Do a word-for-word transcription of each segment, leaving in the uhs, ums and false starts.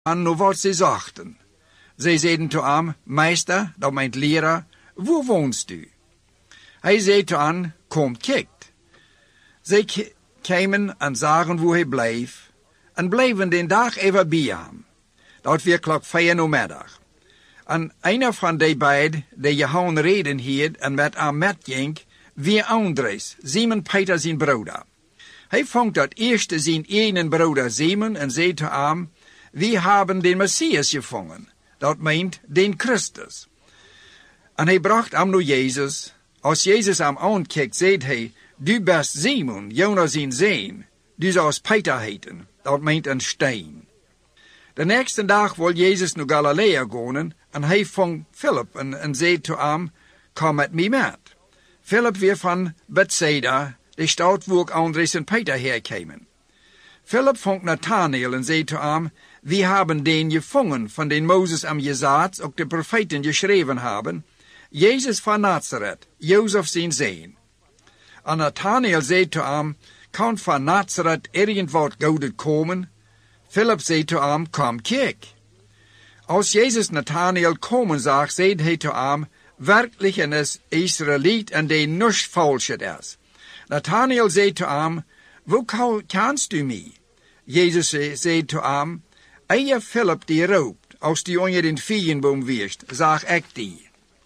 aan nu wat ze zochten. Zij zeiden toe hem, meester, dat meint leraar, waar woonst u? Hij zei toe hen, kom kijkt. Zij k- kwamen en zagen waar hij bleef, en bleven den dag even bij hem. Dat weer klok vier uur middag. En een van die beiden, die Johannes reden hield en met hem metging, wie Andries, Simon Peter zijn broeder. Hij vond dat eerste zijn ene broeder Simon en zei te hem, we hebben den Messias gevonden. Dat meent den Christus. En hij bracht hem naar Jezus. Als Jezus hem aankijkt, zei hij, du bent Simon, Jonas zijn zoon. Du zou Peter heten. Dat meent een steen. De nächste dag wil Jezus naar Galilea gaan en hij vond Philip en, en zei te hem, kom met mij met. Philip weer van Bethsaida, de stad waar Andries en Peter herkwamen. Philip vond Nathanael en zei te hem, we hebben den gevangen van den Mozes en Jezaat, ook de profeten geschreven hebben, Jezus van Nazareth, Jozef zijn zoon. En Nathanael zei te hem, kan van Nazareth irgendwat goeds komen? Philip zei te hem, kom kijk. Als Jezus Nathanael komen zag, zei hij te hem, werkelijk een is Israëliet en die niets falschet is. Nathanael zei te hem, hoe kanst u mij? Jezus zei te hem, eie Philip die roopt, als die onder den vijgenboom wierst, zag ik die.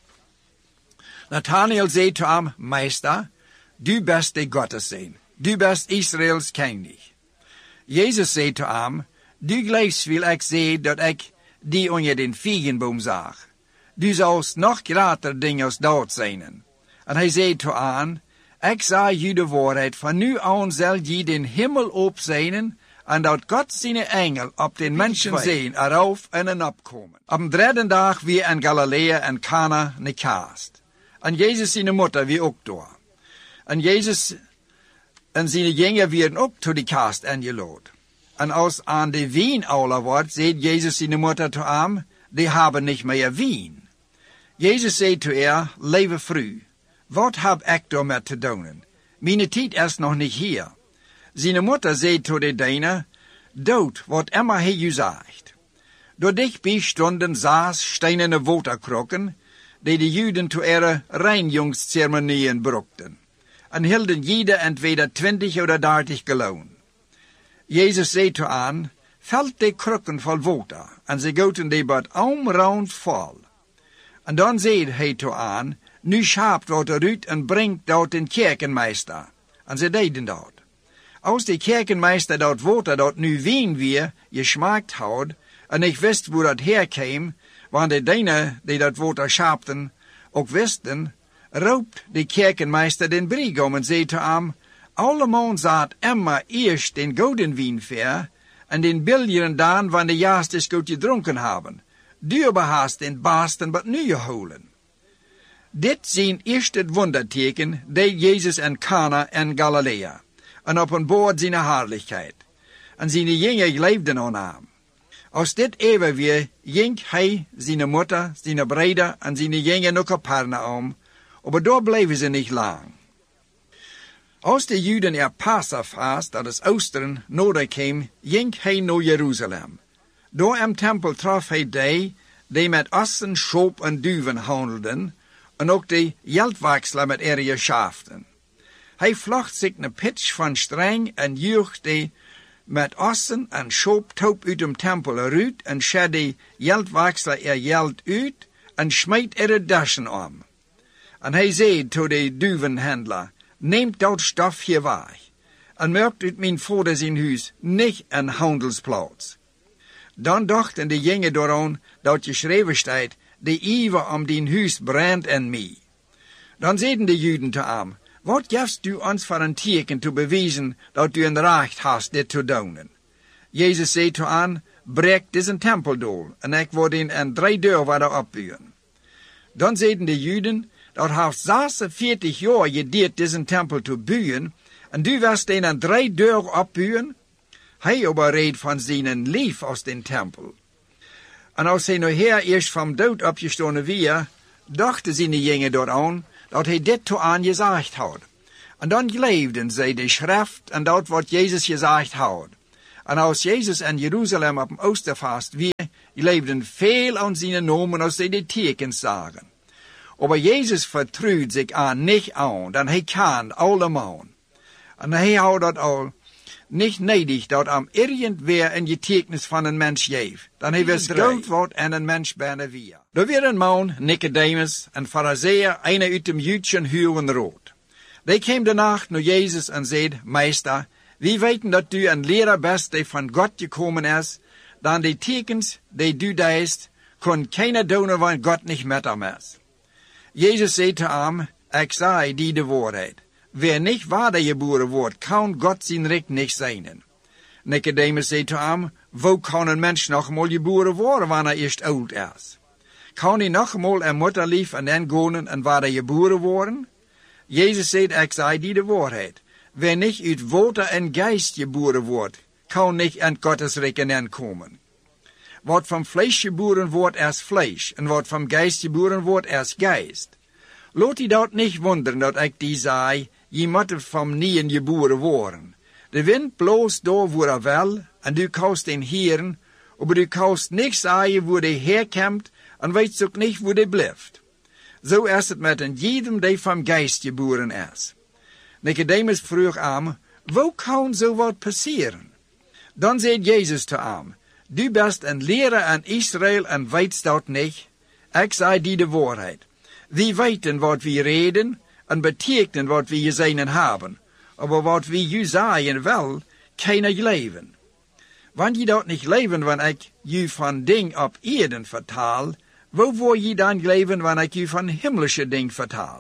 Nathanael zei te hem, meester, du best de Gotteszoon, du best Israëls koning. Jezus zei te hem, du gelijks wil ik zeggen dat ik die onder den vijgenboom zag. Du zoust nog groter dingen als dat zijn. En hij zei te hem, ik zeg je de waarheid, van nu aan zal je den hemel opzijnen, en dat God zijn engel op den mensen zien, eraf en en opkomen. Op de derde dag weer in Galilea en Cana ne kaast. En Jezus zijn moeder weer ook door. En Jezus en zijn jongeren werden ook tot die kaast ingeladen. En als aan de wien ouder wordt, zei Jezus zijn moeder te hem, die hebben niet meer wien. Jezus zei te haar, lieve vrouw, wat heb ik daarmee te doen? Mijn tijd is nog niet hier. Zijn moeder zei tot de diener, dood wat immer hij u zegt. Door dichtbij stonden zes steinerne waterkrokken, die de Juden toe ihre reinjungsceremonieën brukten, en hielden jeder entweder twintig oder dertig gallon. Jezus zei te aan, vult de krukken vol water, en ze goten die bad omround vol. En dan zei hij te aan, nu schaapt wat eruit en brengt dat den kerkenmeester. En ze deden dat. Als de kerkenmeester dat water dat nu wien weer gesmaakt had, en ik wist hoe dat herkwam, want de diener die dat water schaapten ook wisten, roopt de kerkenmeester den brigom en zei te hem, allemaal zat immer eerst den gouden wien ver, en den biljeren dan wanneer de jaast is goed gedronken hebben. Du haast den baasten wat nu holen. Dit zijn eerst het wonderteken deed Jezus in Cana en Galilea, en op een boord zijn herrlijkheid. En zijn jongeren leefden aan hem. Als dit even weer, ging hij, zijn moeder, zijn broeder en zijn jongeren naar Capernaum, maar daar bleven ze niet lang. Als de Juden er Passafast, dat is Oosteren, nodig kwam, ging hij naar Jeruzalem. Door im tempel trof hij die, die met ossen, schop en duwen handelden, en ook de geldwechsler met ihre schaften. Hij vlocht zich een pitch van streng en joeg die met ossen en schop toop uit dem tempel eruit en shed de geldwechsler er geld uit en smijt ihre daschen om. En hij zei tot de duwenhandelaar, neemt dat stof hier weg, en maakt uit mijn vader zijn huis niet een handelsplaats. Dan dachten de jongen daaraan dat geschreven staat, de ijver om dien huis brandt in mij. Dan zeiden de Juden te hem, wat gevst u ons voor een teken te bewijzen dat u een recht hast dit te doen? Jezus zei te hen, breek deze tempel door, en ik word in een drie deur worden opbouwen. Dan zeiden de Juden, dat heeft zesenveertig jaar gedeerd deze tempel te bouwen, en du wirst in een drie deur opbouwen? Hij aber reed van zijn lief aus den tempel. En als hij nu her eerst van dood opgestonden weer, dachten zijn jongen daaraan, dat hij dit toe aan gezegd had. En dan geloofden zij de schrift en dat wat Jezus gezegd had. En als Jezus in Jeruzalem op een Oosterfast weer, leefden veel aan zijn nomen als zij de tekens zagen. Aber Jezus vertrouwt zich aan niet aan, dan hij kan allemaal. En hij houdt dat al niet nodig dat am irgendwer een getekens van een mens geeft. Dan hij wist groot wordt en een mens bijna weer. Er weer een man, Nicodemus, een Farizeeër, een uit dem Jüdischen Huwenrood. Die kwam de nacht naar Jezus en zei, Meester, wie weten dat du een leraar bent die van God gekomen is, dan die tekens die du deist, kon keiner doen want God niet met hem is. Jezus zei te hem, ik zei die de waarheid. Wer niet waarde geboren wordt, kan God zijn recht niet zijn. Nicodemus zei te hem, wo kan een mens nog eenmaal geboren worden wanneer hij eerst oud is? Kan hij nog eenmaal een moederlief en dan gaan en waar hij geboren worden? Jezus zei, ik zei die de waarheid. Wer niet uit water en geest geboren wordt, kan niet in Gottes rijk komen. Wat van vlees geboren wordt is vlees, en wat van geest geboren wordt is geest. Laat je dat niet wonderen dat ik die zei, je moet van nieuwen geboren worden. De wind bloost door waar hij wil, en du kanst den heren, maar du kanst niet zeggen waar hij herkomt, en weet ook niet waar hij blijft. Zo is het met een jedem die van geest geboren is. Nicodemus vroeg hem, wo kan zo wat passeren? Dan zei Jezus te hem, du bent een leraar in Israël en weet dat niet. Ik zei die de waarheid. We weten wat we reden en betekenen wat we gezien hebben. Maar wat we je zeggen wel, keiner leven. Want je dat niet leven wanneer ik je van ding op Erden vertaal, wo wil je dan leven wanneer ik je van himmlische ding vertaal?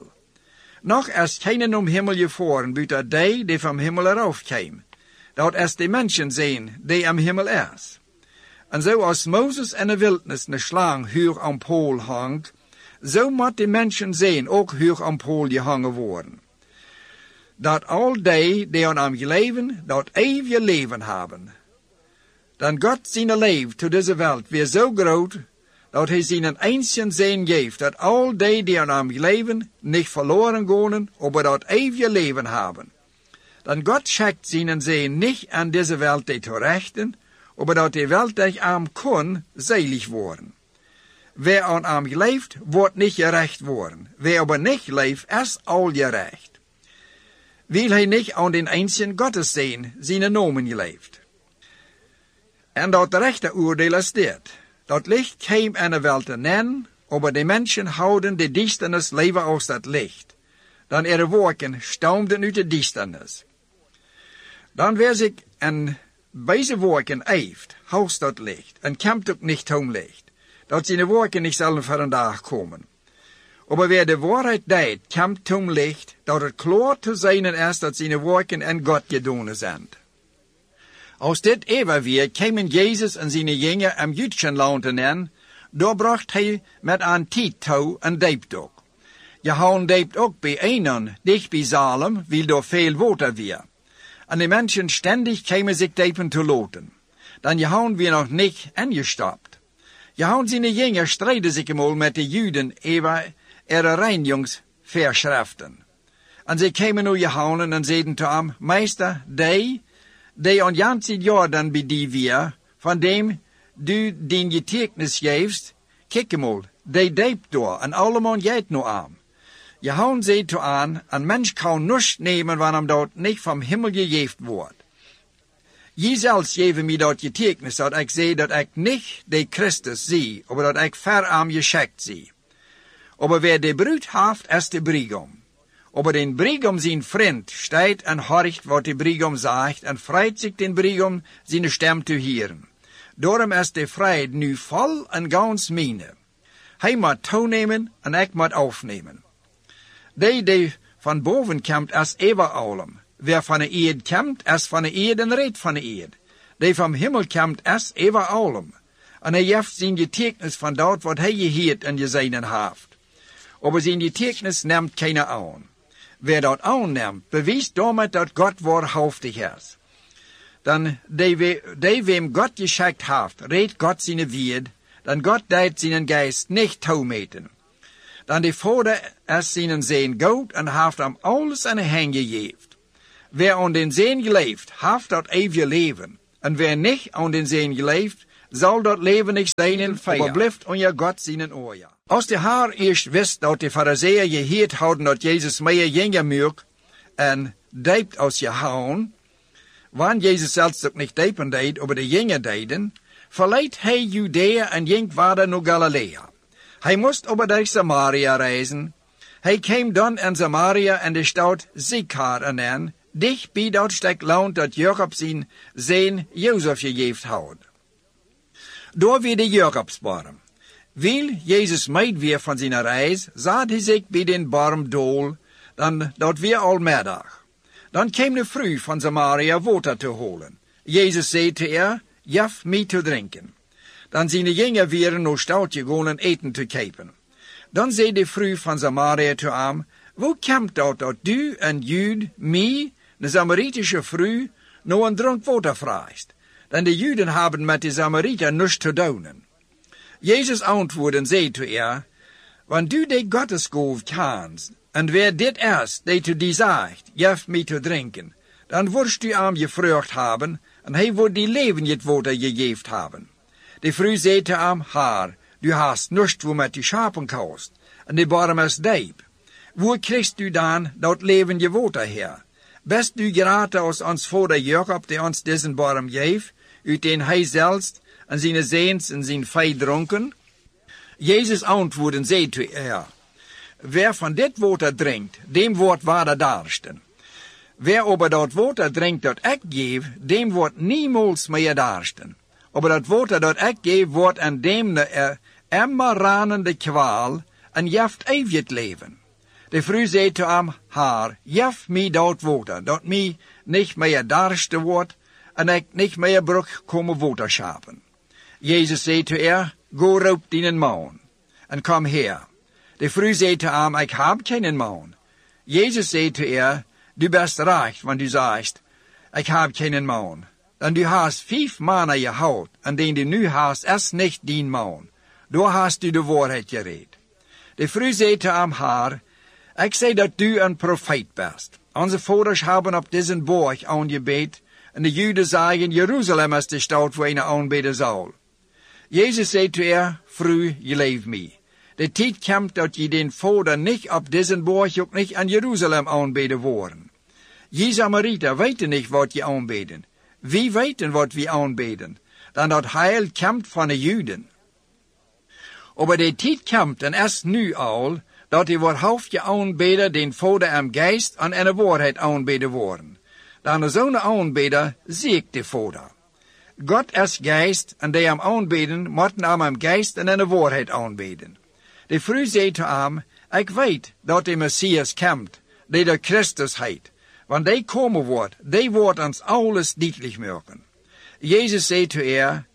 Nog is keinen om hemel gevoren, buiten die die van hemel eraf kwam. Dat is de mensen zijn die am hemel is. En zo als Mozes in de wildnis een slang hoog aan pool hangt, zo moet de mensen zijn ook hoog aan pool gehangen worden. Dat al die die aan hem leven, dat eeuwige leven hebben. Dan God zijn leven to deze wereld weer zo groot, dat hij zijn eindje zijn geeft, dat al die die aan hem leven, niet verloren gaan, maar dat eeuwige leven hebben. Dan God schickt zijn zijn niet aan deze wereld te terechten, maar dat de wereld die aan kon, selig worden. Wer aan hem leeft, wordt niet gerecht worden. Wer aber niet leeft, is al gerecht. Wil hij niet aan den eindje Gottes zijn, zijn nomen geleefd. En dat rechte oordeel is dit. Dat licht kwam in de wereld in, maar de mensen houden de duisternis leven als dat licht. Dan er wolken stoomden uit de duisternis. Dan werd ik een deze wolken heeft, haust dat licht, en komt ook niet om licht. Dat zijn de wolken niet zullen voor een dag komen. Maar wer de waarheid deed, komt om licht, dat het klaar te zijn is dat zijn de wolken in God gedaan zijn. Als dit even weer, kwamen Jezus en zijn jongeren am Jüdischen Land in, daar bracht hij met een tijd toe een deepdok. Johannes deept ook bij einen, dicht bij Salem, wil door veel water weer. En de mensen ständig kwamen zich deepen te loten. Dan Johannes weer nog niet ingestapt. Johannes zijn jongeren streden zich eenmaal met de Juden over ihre reinigingsverschriften. En ze kwamen naar Johannes en zeiden te hem, Meester, die, die aan jantzit Jordan bij die weer, van dem du die getekens geeft, kijk eenmaal, die deept door en allemaal jijt nu aan. Johannes zei te aan, een mens kan niets nemen wanneer hem dat niet van hemel gegeven wordt. Je zelfs geven mij dat getekens dat ik zei dat ik niet de Christus zie, maar dat ik ver aan geschikt zie. Maar wer de bruid heeft, is de brigom. Maar den brigom zijn vriend staat en hoort wat de brigom zegt en vreit zich den brigom zijn stem te horen. Daarom is de vrijheid nu vol en gans mine. Hij moet toenemen en ik moet afnemen. Die die van boven komt is eeuwig allem. Wer van de eerd komt, is van de eerd en redt van de eerd. Die van hemel komt, is eeuwig allem. En hij heeft zijn getekens van dat wat hij geheerd en gezien heeft. Maar zijn getekens neemt keiner aan. Wer dat aanneemt, bewijst daarmee dat God waarhaftig is. Dan die, die wem God geschikt heeft, redt God zijn woord, dan God deed zijn geest niet toemeten. Dan de Vader is zijn zeen goed en heeft hem alles aan de hand gegeven. Wer aan den zeen geleeft, heeft dat eeuwige leven. En wer nicht an den Sehen geleeft, zal dat leven niet zijn in feier, blijft on je God zien oor. Als de haar eerst wist dat de Fariseeën geheerd hadden dat Jezus meer jengen mocht en diept als je houden, wanneer Jezus zelfs ook niet diepen deed, aber de jengen deden, verleid hij Judea en ging verder naar Galilea. Hij moest over de Samaria reizen. Hij kwam dan in Samaria en de stad Sychar aan, dicht bij dat stuk land dat Jacob zijn zoon Jozef gegeven had. Daar weer de Jacobsboom. Wil Jezus meid weer van zijn reis, zat hij zich bij den boom dool, dan dat weer al middag. Dan kwam de vrouw van Samaria water te holen. Jezus zei te haar, jaf mij te drinken. Dan zijn de jongen weer naar stad gegaan en eten te kopen. Dan zei de vrouw van Samaria te hem, hoe komt dat dat du, een Jood, mij, de Samaritische vrouw, nou een dronk water vraagt? Dan de Juden hebben met de Samariter niets te doen. Jezus antwoordde en zei te haar, wanneer du de Gottesgave kennst, en wer dit is, die te die zegt, jef mij te drinken, dan wordst du hem gevraagd hebben, en hij wordt die leven het water gegeven hebben. De vrouw zei te hem, haar, du hast niets wo met die schapen kost, en de boom is diep. Wo kriegst du dan dat leven je water her? Best du geraten als ons vader Jacob, die ons diesen boom geeft, uit den hij zelfs en zijn zeens en zijn vee dronken? Jezus antwoordde en zei te haar, wer van dit water drinkt, dem wordt water darsten. Wer over dat water drinkt dat ik geef, dem wordt niemals meer darsten. Aber dat water dat ik geef, wordt aan dem er immer ranende kwaal en jeft eeuwig leven. De vrouw zei te hem, haar, jef mij dat water, dat mij niet meer darsten wordt, en ik niet meer brug komen water schapen. Jezus zei te haar, go roep dien man, en kom her. De vrouw zei te hem, ik heb geen man. Jezus zei te haar, du bist recht, want du zegt, ik heb geen man. En du hast vijf mannen gehad, en den du nu hast, is niet dien man. Daar hast du de waarheid gereed. De vrouw zei te hem, haar, ik zei dat du een profeet bist. Onze vaders hebben op deze borg aangebeden, en de Juden zeggen, Jeruzalem is de stad waar een aanbidden zal. Jezus zei te haar, vrouw, je leeft mij. De tijd komt dat je den vader niet op deze borg ook niet aan Jeruzalem aanbidden worden. Je Samariter weten niet wat je aanbidden. Wie weten wat we aanbidden, dan dat heil komt van de Juden. Aber de tijd komt en is nu al, dat die waarhaftige aanbidder den vader en geest en in de waarheid aanbidden worden. Dan zo'n aanbidder zie ik de vader. God is geest en die hem aanbidden, moeten hem hem geest en in de waarheid aanbidden. De vrouw zei te hem, ik weet dat de Messias komt, die de Christus heet. Want die komen wordt, die wordt ons alles duidelijk maken. Jezus zei te haar,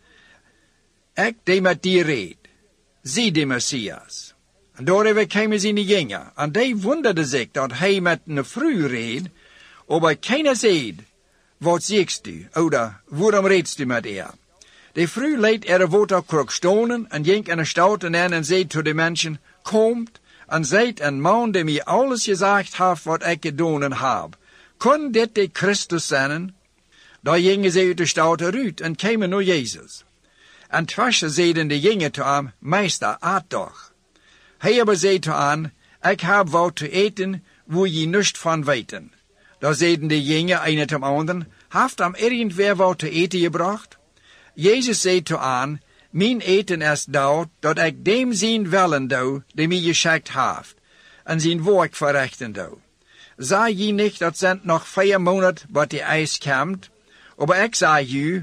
ik die met die reed, zie de Messias. En daarover kwamen zijn de jongen, en die wonderden zich dat hij met een vrouw reed, maar keiner zei, wat ziekst u, oder waarom redst u met haar? De vrouw liet er waterkruk stonen en ging in de stad en en zei te de mensen, komt en zijt een man die mij alles gezegd heeft wat ik gedaan heb. Kon dit de Christus zijn? Daar gingen ze uit de stad eruit en kwamen naar Jezus. En tussen zeiden de jongen te hem, meester, eet toch. Hij aber zei te hen, ik heb wat te eten, wo je niets van weten. Daar zeiden de jongen een ten anderen, heeft hem irgendwer wat te eten gebracht? Jezus zei te hen, mijn eten is dat, dat ik dem zien willen doe, die mij geschikt heeft, en zijn werk verrichten doe. Zei je niet, dat zijn nog vier maanden wat die ijs komt, maar ik zei je,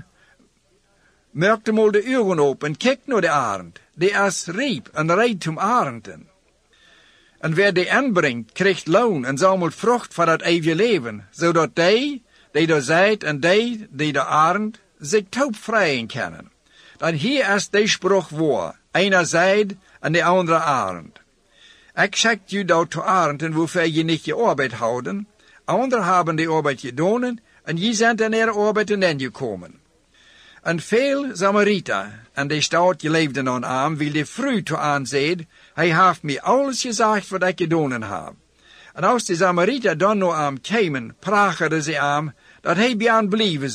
merkte mal de ogen op en kijk naar de arend, die is riep en reed zum arenden. En wer die aanbrengt, krijgt loon en zamelt vrucht voor het eeuwige leven, zodat die, die daar zijt en die, die daar arend, zich taub vrijen kunnen. Dan hier is de spruch waar, einer zijt en de andere arend. Ik zeg je dat te arenden, hoeveel je niet je arbeid houden, anderen hebben de arbeid gedaan, en je zijn in er arbeid en gekomen. En veel Samariter en de stad geleefden aan hem, wil de vrouw te aanzien, hij heeft mij alles gezegd wat ik gedaan heb. En als de Samariter dan naar hem kwamen, praten ze hem, dat hij bij hen blijven zal,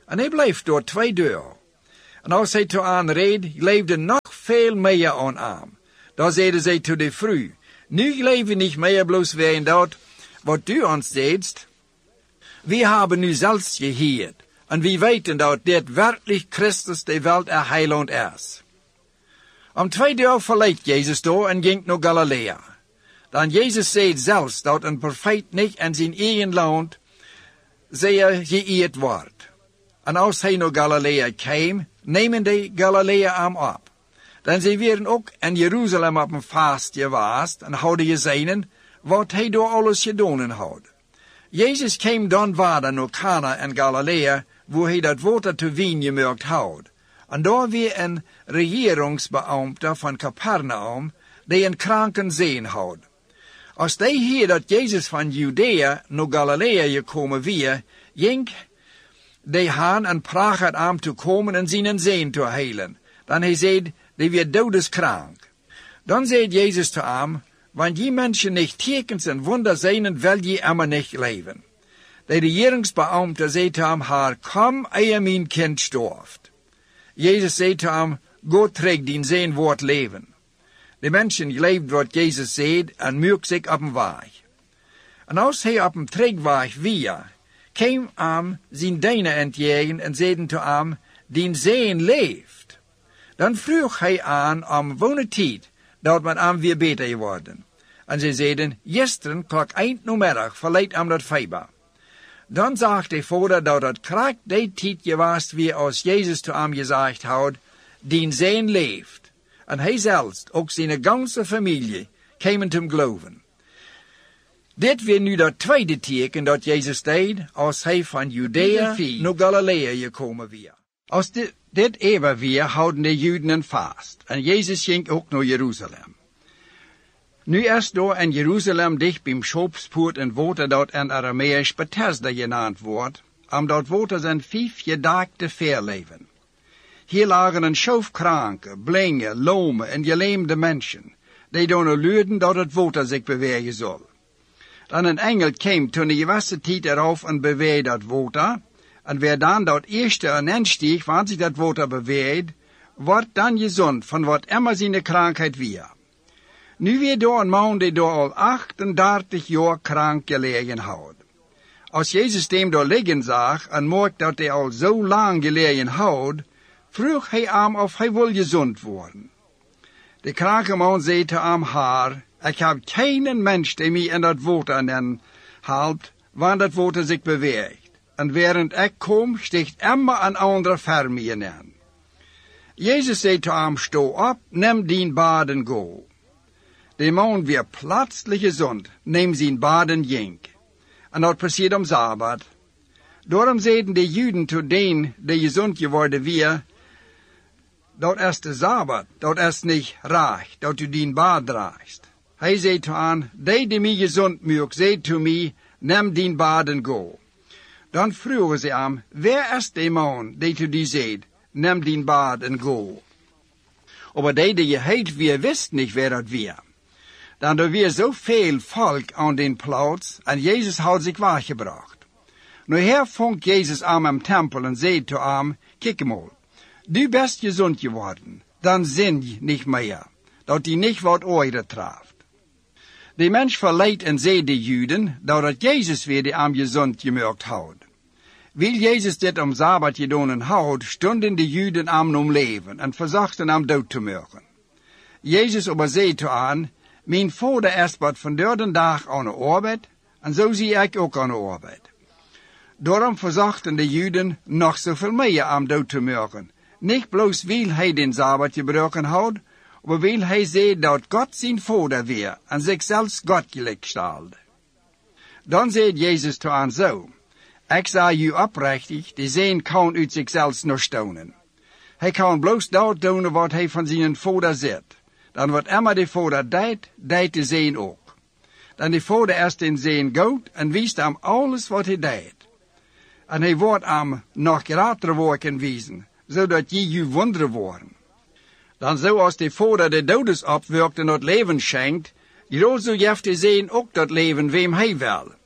En hij bleef door twee deuren. En als hij toe aan reed, leefde nog veel meer aan hem. Dan zeiden zij tot de vrouw, nu leven niet meer bloos weer in dat wat u ons zeidst. We hebben nu zelfs gehoord, en we weten dat dit werkelijk Christus de wereld er heiland is. Om twee dagen verliet Jezus door en ging naar Galilea. Dan Jezus zei zelfs dat een profeet niet in zijn eigen land zeer geëerd wordt. En als hij naar Galilea kwam, nemen de Galilea hem op. Dan zij werden ook in Jeruzalem op een vast gewaast en hadden gezien wat hij door alles gedaan had. Jezus kwam dan verder naar Cana in Galilea, waar hij dat water te wijn gemaakt had. En daar weer een regeringsbeambte van Capernaum, die een kranken zien had. Als hij hier dat Jezus van Judea naar Galilea gekomen weer, ging de haan en praat hem te komen en zijn zeen te heilen. Dan hij zei, die weer dodeskrank. Dan zei Jezus te hem, want die mensen niet tekens en wonder zijn, wil je immer niet leven. De regeringsbeambte zei te hem haar, kom, eer mijn kind storft. Jezus zei te hem, go terug, dien zeen wordt leven. De mensen geloofden wat Jezus zei en maakten zich op een weg. En als hij op een terugweg weer, kwam hem zijn dienaar entgegen en zeiden te hem, dien zeen leeft. Dan vroeg hij aan om welke tijd dat met hem weer beter geworden. En zij zeiden, gisteren klok eind namiddag verleed hem dat feber. Dan zag de vader dat het krak die tijd geweest weer als Jezus te hem gezegd had, dien zeen leeft. En hij zelfs, ook zijn ganse familie, kwamen te geloven. Dit weer nu dat tweede teken dat Jezus deed, als hij van Judea naar Galilea gekomen weer. Als dit, dit even weer houden de Juden een vast, en Jezus ging ook naar Jeruzalem. Nu is door in Jeruzalem dicht bij Schopspoort een water dat in Arameesch Bethesda genaamd wordt, omdat water zijn vijf gedaakte veerleven. Hier lagen een schoof kranke, blinde, lome en geleemde mensen, die door luiden dat het water zich bewegen zal. Dan een engel kwam toen de gewassen tijd erop en beweegde dat water, en weer dan dat eerste een instieg, want zich dat water beweegt, wordt dan gezond van wat immer zijn krankheid weer. Nu weer door een man die door al achtendertig jaar krank gelegen had. Als Jezus hem door liggen zag en merkte dat hij al zo lang gelegen had, vroeg hij hem of hij wil gezond worden. De kranke man zei te hem haar, ik heb geen mens die mij in dat water in helpt, want dat water zich beweegt. En während ik kom, sticht immer een andere ver mij in. Jezus zei te hem, sto op, neem dien baden go. De man weer plötzlich gezond, neem zijn baden ging. En dat passiert om Sabbat. Daarom zeiden de Juden tot den die gezond geworden weer, dat is de Sabbat, dat is niet recht, dat u dien bad draagst. Hij zei te aan, die die mij gezond maakt, zei te mij, neem dien baden go. Dan vroegen ze hem, wer is de man die te die zei, neem dien baden go. Maar die die je heet weer wist niet wer dat weer. Dan er weer zoveel volk aan den plaats, en Jezus had zich weggebracht. Nu her vond Jezus aan hem tempel en zei te hem, kijk mal, du bist gezond geworden, dan zin je niet meer, dat die niet wat oire treft. De mens verleidt en zei de Juden, dat het Jezus weer die hem gezond gemaakt had. Wil Jezus dit om Sabbat gedaan had, stonden de Juden hem om leven en verzochten hem dood te maken. Jezus aber zei te aan, mijn vader is wat van de dag aan de arbeid, en zo zie ik ook aan de arbeid. Daarom verzochten de Juden nog zoveel meer hem dood te maken. Niet bloos wil hij den Sabbat gebruiken had, maar wil hij zei dat God zijn vader weer en zichzelf God gelijk stelde. Dan zei Jezus te aan zo, ik zei u oprechtig, de zeen kan uit zichzelf nog stonen. Hij kan bloos dat doen wat hij van zijn vader zegt. Dan wat immer de vader deed, deed de zeen ook. Dan de vader is den zeen goed en wiest hem alles wat hij deed. En hij wordt hem nog grotere werken wijzen, zodat je je wonderen worden. Dan zoals de vader de dodes opwerkt en dat leven schenkt, zo heeft de zeen ook dat leven wem hij wil.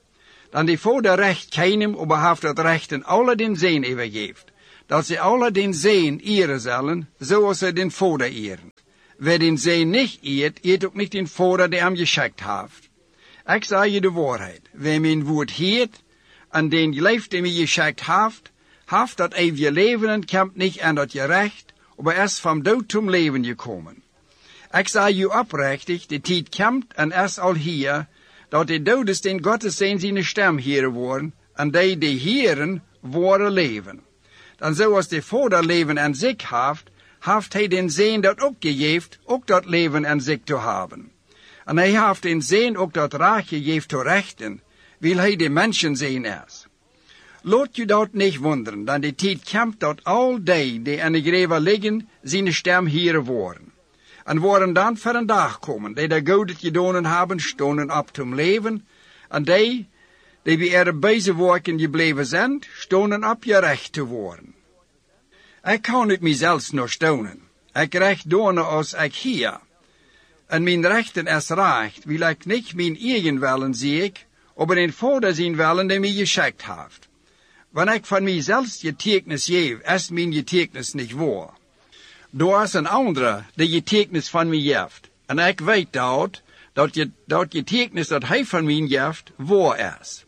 dan die Vader recht keinem, aber haft dat rechten alle den Zeen übergeeft, dat sie alle den Zeen ehren zullen, zoals sie den Vader ehren. Wer den Zeen nicht eert, eert ook nicht den Vader, der hem geschickt heeft. Ik zeg je de waarheid, wer mijn woord heert, en den leeft die mij geschickt heeft, heeft dat eeuwige leven en komt niet aan dat gerecht, aber erst vom dood zum leven gekomen. Ik zeg je oprechtig, de tijd komt en is al hier, dat de dodes den Gottes zijn zijn stem heren worden, en die de heren worden leven. Dan zoals de Vader leven aan zich heeft, heeft hij den Zeen dat opgegeven, ook dat leven aan zich te hebben. En hij heeft den Zeen ook dat recht gegeven te rechten, wil hij de mensen zijn is. Laat je dat niet wonderen, dan de tijd komt dat al die die aan de grave liggen, zijn stem heren worden. En worden dan voor een dag komen, die de goede gedaan hebben, stonden op zum leven, en die, die bij er bezig werken gebleven zijn, stonden op je recht te worden. Ik kan niet mezelf nog stonen. Ik recht doen als ik hier. En mijn rechten is recht, wil ik niet mijn eigen willen zie ik, aber den Vader zijn willen die mij geschickt heeft. Wanneer ik van mijzelf getekens geef, is mijn getekens niet waar. Er is een andere die getekens van mij geeft. En ik weet dat, dat je, dat getekens dat hij van mij geeft, waar is.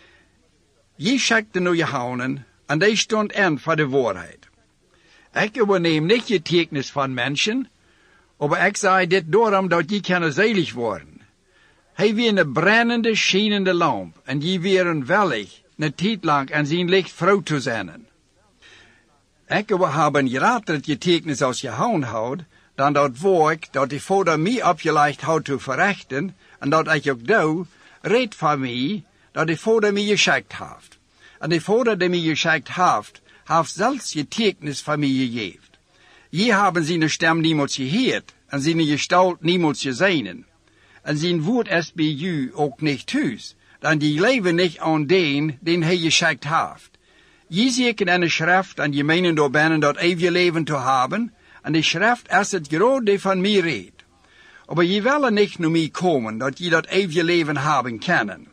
Je schikte nu je handen, en die stond in voor de waarheid. Ik überneem niet getekens van mensen, aber ik zei dit daarom dat je kunnen zelig worden. Hij weer een brennende, schienende lamp, en je weer een wellig, een tijd lang aan zijn licht vrouw te zijn. Ik heb een grater getekens als je houden houdt, dan dat werk dat de Vader mij opgelegd houdt te verrichten, en dat ik ook doe, reed van mij, dat de Vader mij geschikt heeft. En de Vader die mij geschikt heeft, heeft zelfs getekens van mij gegeven. Je hebben zijn stem niemals gehoord, en zijn gestalt niemals gezien. En zijn woord is bij u ook niet thuis, dan die leven niet aan den, den hij geschikt heeft. Je zieken in de schrift, en je meenen door binnen dat eeuwige leven te hebben, en de schrift is het groot die van mij redt. Aber je willen niet naar mij komen, dat je dat eeuwige leven hebben kunnen.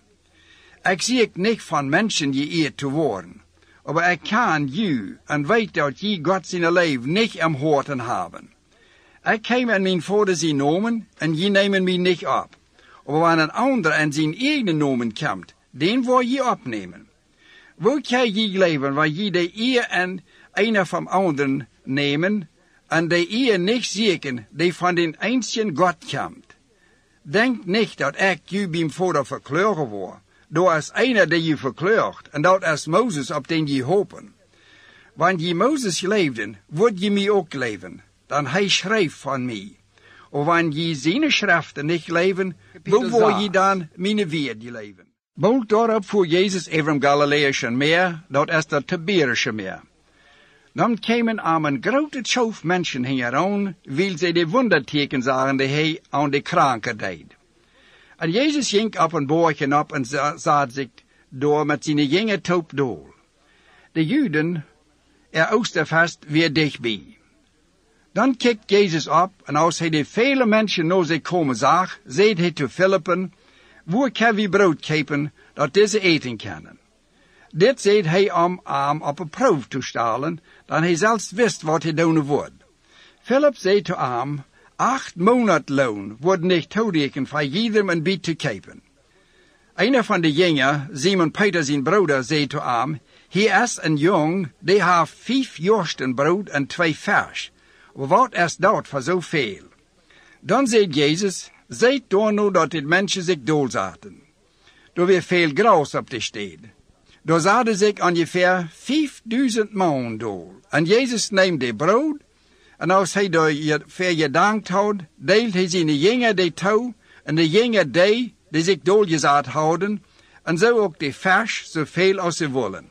Ik zie ik niet van mensen geëerd te worden, aber ik kan je, en weet dat je God zijn leven niet am horten hebben. Ik kwam in mijn Vader zijn nomen, en je nemen mij niet op. Aber wanneer een ander in zijn eigen nomen komt, den wil je opnemen. Wil jij je leven waar je de eer en een van anderen nemen, en de eer niet zieken die van den einzigen God komt? Denk niet dat ik je bij Vader verkleuren word. Er is einer die je verkleurt, en dat is Mozes op den je hopen. Want je Mozes leefden, wordt je mij ook leven, dan hij schreef van mij. Of wanneer je zijn schriften niet leven, hoe wil je dan mijn woord leven? Bald daarop voer Jezus over het Galileische meer, dat is dat Tiberische meer. Dan kwamen aan een grote schof mensen hieraan, wil zij de wonderteken zagen die hij aan de kranken deed. En Jezus ging op een boortje op en zat zich door met zijn jonge toop dool. De Juden, er Oosterfest, weer dichtbij. Dan kijkt Jezus op, en als hij de vele mensen naar zich komen zag, zei hij te Philippen, waar kan we brood kopen, dat deze eten kunnen? Dit zei hij om hem op een proef te stellen, dan hij zelfs wist wat hij doen wordt. Philip zei te hem, acht maandloon wordt niet toerekend voor iedereen een biet te kopen. Einer van de jongen, Simon Peter zijn broeder, zei te hem, hier is een jong, die heeft vijf jorsten brood en twee vers. Wat is dat voor zoveel? Dan zei Jezus, zijt door nu dat de mensen zich doorzaten. Er weer veel gras op de stad. Daar zaten zich ongeveer vijfduizend man door. En Jezus neemt de brood, en als hij daarvoor gedankt had, deelt hij zijn jongen die toe, en de jongen die, die zich doorgezet houden, en zo ook de vers, zoveel als ze willen.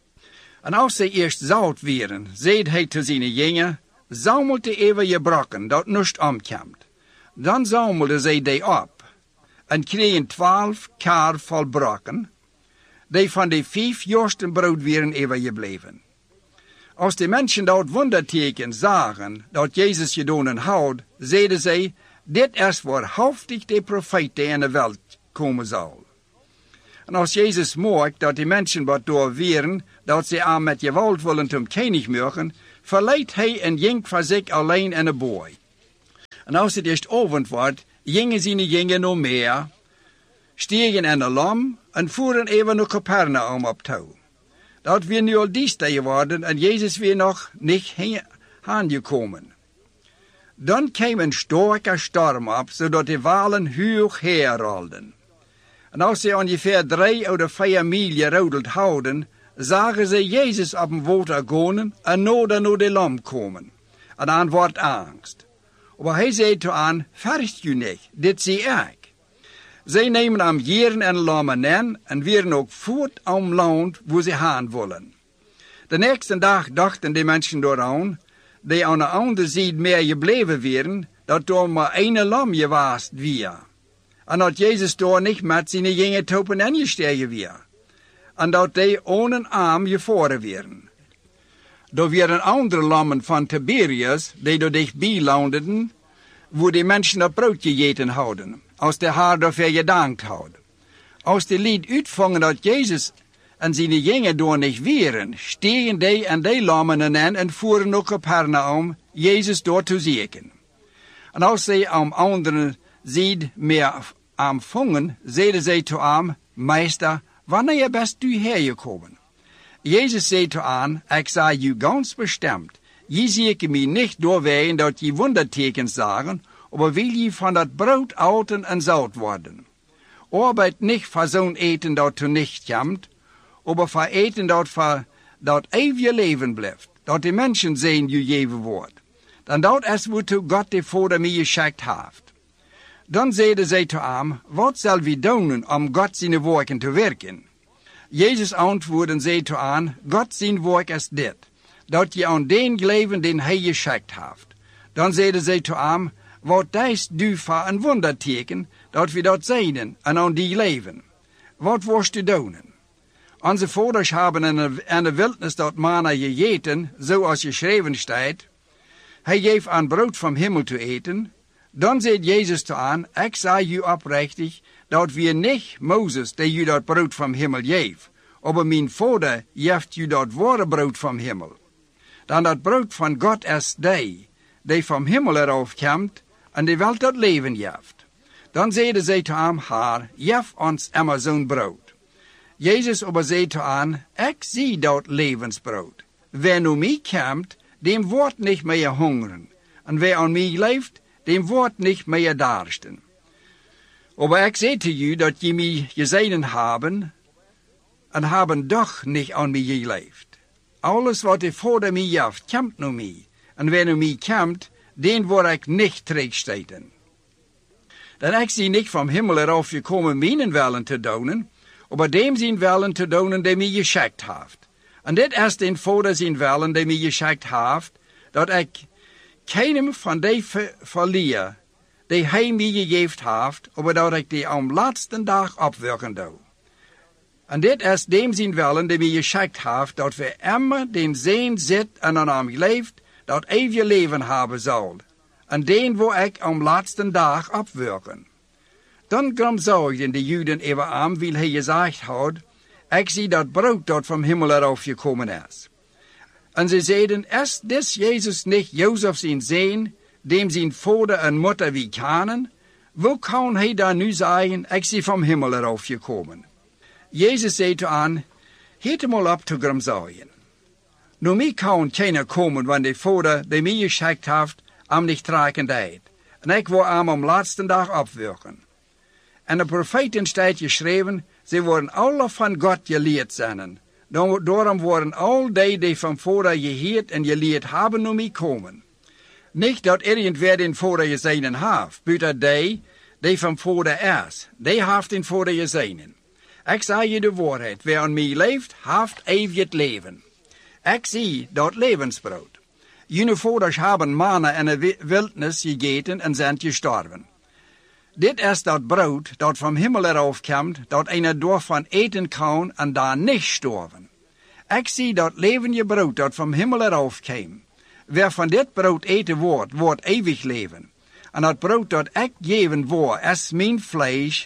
En als ze eerst zout waren, zei hij te zijn jongen, zamelt de even je brokken, dat niets omkomt. Dan zamelden zij die op, en kregen twaalf kar vol brokken, die van de vijf jorsten brood waren even gebleven. Als de mensen dat wonderteken zagen, dat Jezus gedaan had, zeiden zij, dit is waarhaftig de profeet die in de wereld komen zal. En als Jezus merkt dat die mensen wat door weren, dat ze aan met geweld willen zum König maken, verleidt hij en ging van zich alleen in een boy. En als het eerst avond wordt, gingen zijn gingen nog meer, stiegen in de lam en voeren even naar Capernaum op toe. Dat weer nu al dienst geworden en Jezus weer nog niet aangekomen. Dan kwam een sterke storm op, zodat de walen hoog herrolden. En als ze ongeveer drie of vier mijl gerodeld houden, zagen ze Jezus op een water gaan en nodig naar de lam komen. En dan wordt angst. Maar hij zei toe aan, verst u niet, dit zie ik. Zij nemen am jaren en lammen in en weer ook voort om land waar ze gaan willen. De nächste dag dachten de mensen dooraan, die aan de andere zijde meer gebleven waren, dat er maar één lam gewaast weer. En dat Jezus daar niet met zijn jonge topen ingestegen weer. En dat die ohne arm gevoeren werden. Er waren andere lammen van Tiberius, die er dichtbij landden, waar de mensen dat brood gegeten hadden, als de haar daarvoor gedankt hadden. Als de lied uitvangen dat Jezus en zijn jongen daar niet waren, stegen die en die lammen in en voeren naar Capernaum, Jezus door te zieken. En als zij aan andere zijde meer aanvangen, zeiden zij toe aan, meester, wanneer best u hergekomen? Jezus zei toe aan, ik zei u ganz bestemd, je zieke mij niet doorwegen dat je wondertekens zagen, maar wil je van dat brood outen en zout worden. Arbeid niet voor zo'n eten dat er niet komt, maar voor eten dat voor dat eeuwige leven blijft, dat de mensen zijn je gegeven wordt. Dan dat is wat God de Vader mij geschikt heeft. Dan zeiden zij te hem, wat zal we doen om God zijn werken te werken? Jezus antwoordde zei te aan, God zijn werk is dit, dat je aan den geloven den hij geschikt heeft. Dan zeiden zij te hem, wat is du voor een wonderteken, dat we dat zeiden en aan die leven? Wat worst u doen? Onze vaders hebben in de wildnis dat manna gegeten, zoals geschreven staat. Hij geeft aan brood van hemel te eten. Dan zei Jezus te aan, ik zei u oprechtig, dat we niet Mozes, die u dat brood van hemel geeft, maar mijn vader geeft u dat ware brood van hemel. Dan dat brood van God is die, die van hemel eraf komt, en die wel dat leven geeft. Dan zeiden zij te hem, haar, geef ons immer zo'n brood. Jezus aber zei te aan, ik zie dat levensbrood. Wer nu mij komt, dem wordt niet meer hongeren. En wer aan mij leeft, dem wordt niet meer darsten. Aber ik zei te u dat je mij gezien hebben, en hebben doch niet aan mij geleefd. Alles wat de Vader mij geeft, komt naar mij. En wer naar mij komt, den word ik niet terugsteken. Dan ik zie niet van hemel eraf gekomen mijn wellen te doen, maar dem zijn wellen te doen die mij geschikt heeft. En dit is den Vader zijn wellen die mij geschikt heeft, dat ik keinem van die ver verlier, die hij mij gegeven heeft, maar dat ik die am laatste dag opwerken doe. En dit is dem zijn wellen die mij geschikt heeft, dat we immer den zeen zit en aan hem leeft, dat eeuwige leven hebben zal. En den wo ik am laatste dag opwerken. Dan gramzorgden de Juden even aan, wil hij gezegd had, ik zie dat brood dat van hemel eraf gekomen is. En ze zeiden, is dit Jezus niet Jozef zijn zoon, dem zijn vader en moeder wie kennen? Hoe kan hij dan nu zeggen, ik zie van hemel eraf gekomen? Jezus zei toe aan, heet hem al op te gramzorgen. Nu mij kan keiner komen, want de vader die mij geschikt heeft, am niet traken deed. En ik wil am om laatste dag opwerken. En de profeten staat geschreven, ze worden alle van God geleerd zijn. Daarom worden al die die van vader geheerd en geleerd hebben naar mij komen. Niet dat irgendwer den vader gezien heeft, buiten die die van vader is. Die heeft den vader gezien. Ik zeg je de waarheid, wie aan mij leeft, heeft eeuwig leven. Ik zie dat levensbrood. Jullie vaders hebben manna in de wildnis gegeten en zijn gestorven. Dit is dat brood dat van hemel eraf komt, dat een daarvan eten kan en daar niet sterven. Ik zie dat levende brood dat van hemel eraf komt. Wie van dit brood eten wordt, wordt eeuwig leven. En dat brood dat ik geven word, is mijn vlees,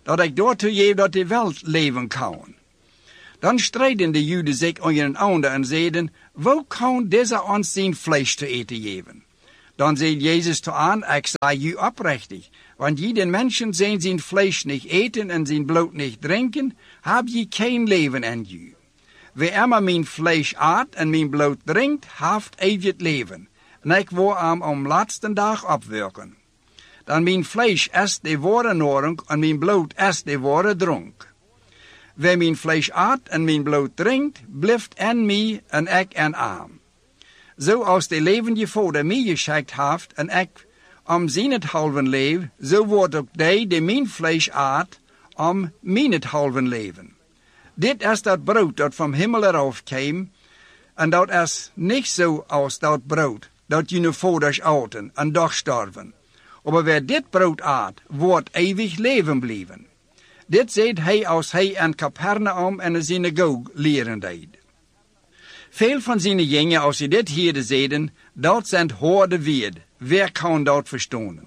dat ik daartoe geef dat de welt leven kan. Dan strijden de Joden zich onder een ander en zeiden, hoe kan deze ons zijn vlees te eten geven? Dan zei Jezus toe aan, ik zei u oprechtig, want je den mensen zijn zijn vlees niet eten en zijn bloed niet drinken, heb je geen leven in u. Wie immer mijn vlees eet en mijn bloed drinkt, heeft eeuwig leven. En ik wil hem om laatste dag opwerken. Dan mijn vlees is de ware nahrung en mijn bloed is de ware dronk. Wie mijn vlees eet en mijn bloed drinkt, blijft in mij en ik in hem. Zoals de levende Vader mij geschikt heeft en ik om zijnenthalven leef, zo wordt ook die die mijn vlees eet, om mijnenthalven leven. Dit is dat brood dat van hemel eraf kwam, en dat is niet zo als dat brood dat jullie vaders aten en doch sterven. Maar wie dit brood eet, wordt eeuwig leven blijven. Dit zei hij als hij in Capernaum in de synagoge leren deed. Veel van zijn jongeren, als ze dit hier zeiden, dat zijn harde woorden. Wie kan dat verstaan?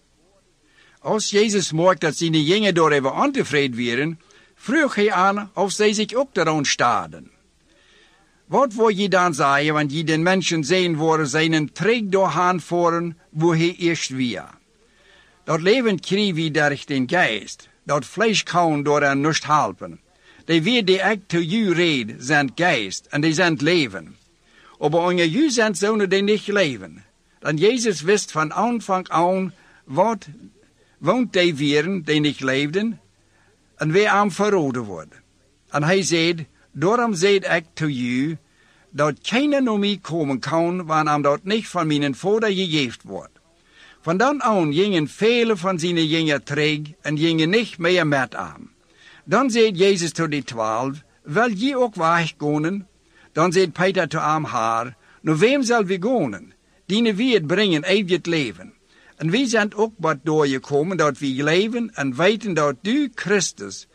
Als Jezus merkt dat zijn jongeren door even ontevreden waren, vroeg hij aan of zij zich ook daaraan staden. Wat wil je dan zeggen, want je den mensen zien worden zijn trek doorgaan voeren, wo hij eerst weer. Dat leven krijg we door den geest, dat vlees kan door er niet helpen. Die weer die ik te u red, zijn geest en die zijn leven. Maar onder u zijn zonen die niet leven. Dan Jezus wist van aanvang aan wat woont die wieren die niet leefden en wie aan verroden worden. En hij zei, daarom zei ik te u, dat keiner naar mij komen kan, wanneer dat niet van mijn vader gegeven wordt. Van dan aan gingen vele van zijn jongeren terug en gingen niet meer met hem. Dan zei Jezus tot de twaalf, wil je ook weggaan? Dan zei Peter tot hem haar, naar wem zal we gaan? Die wie het brengen eeuwig leven. En wij zijn ook wat doorgekomen dat we leven en weten dat u, Christus,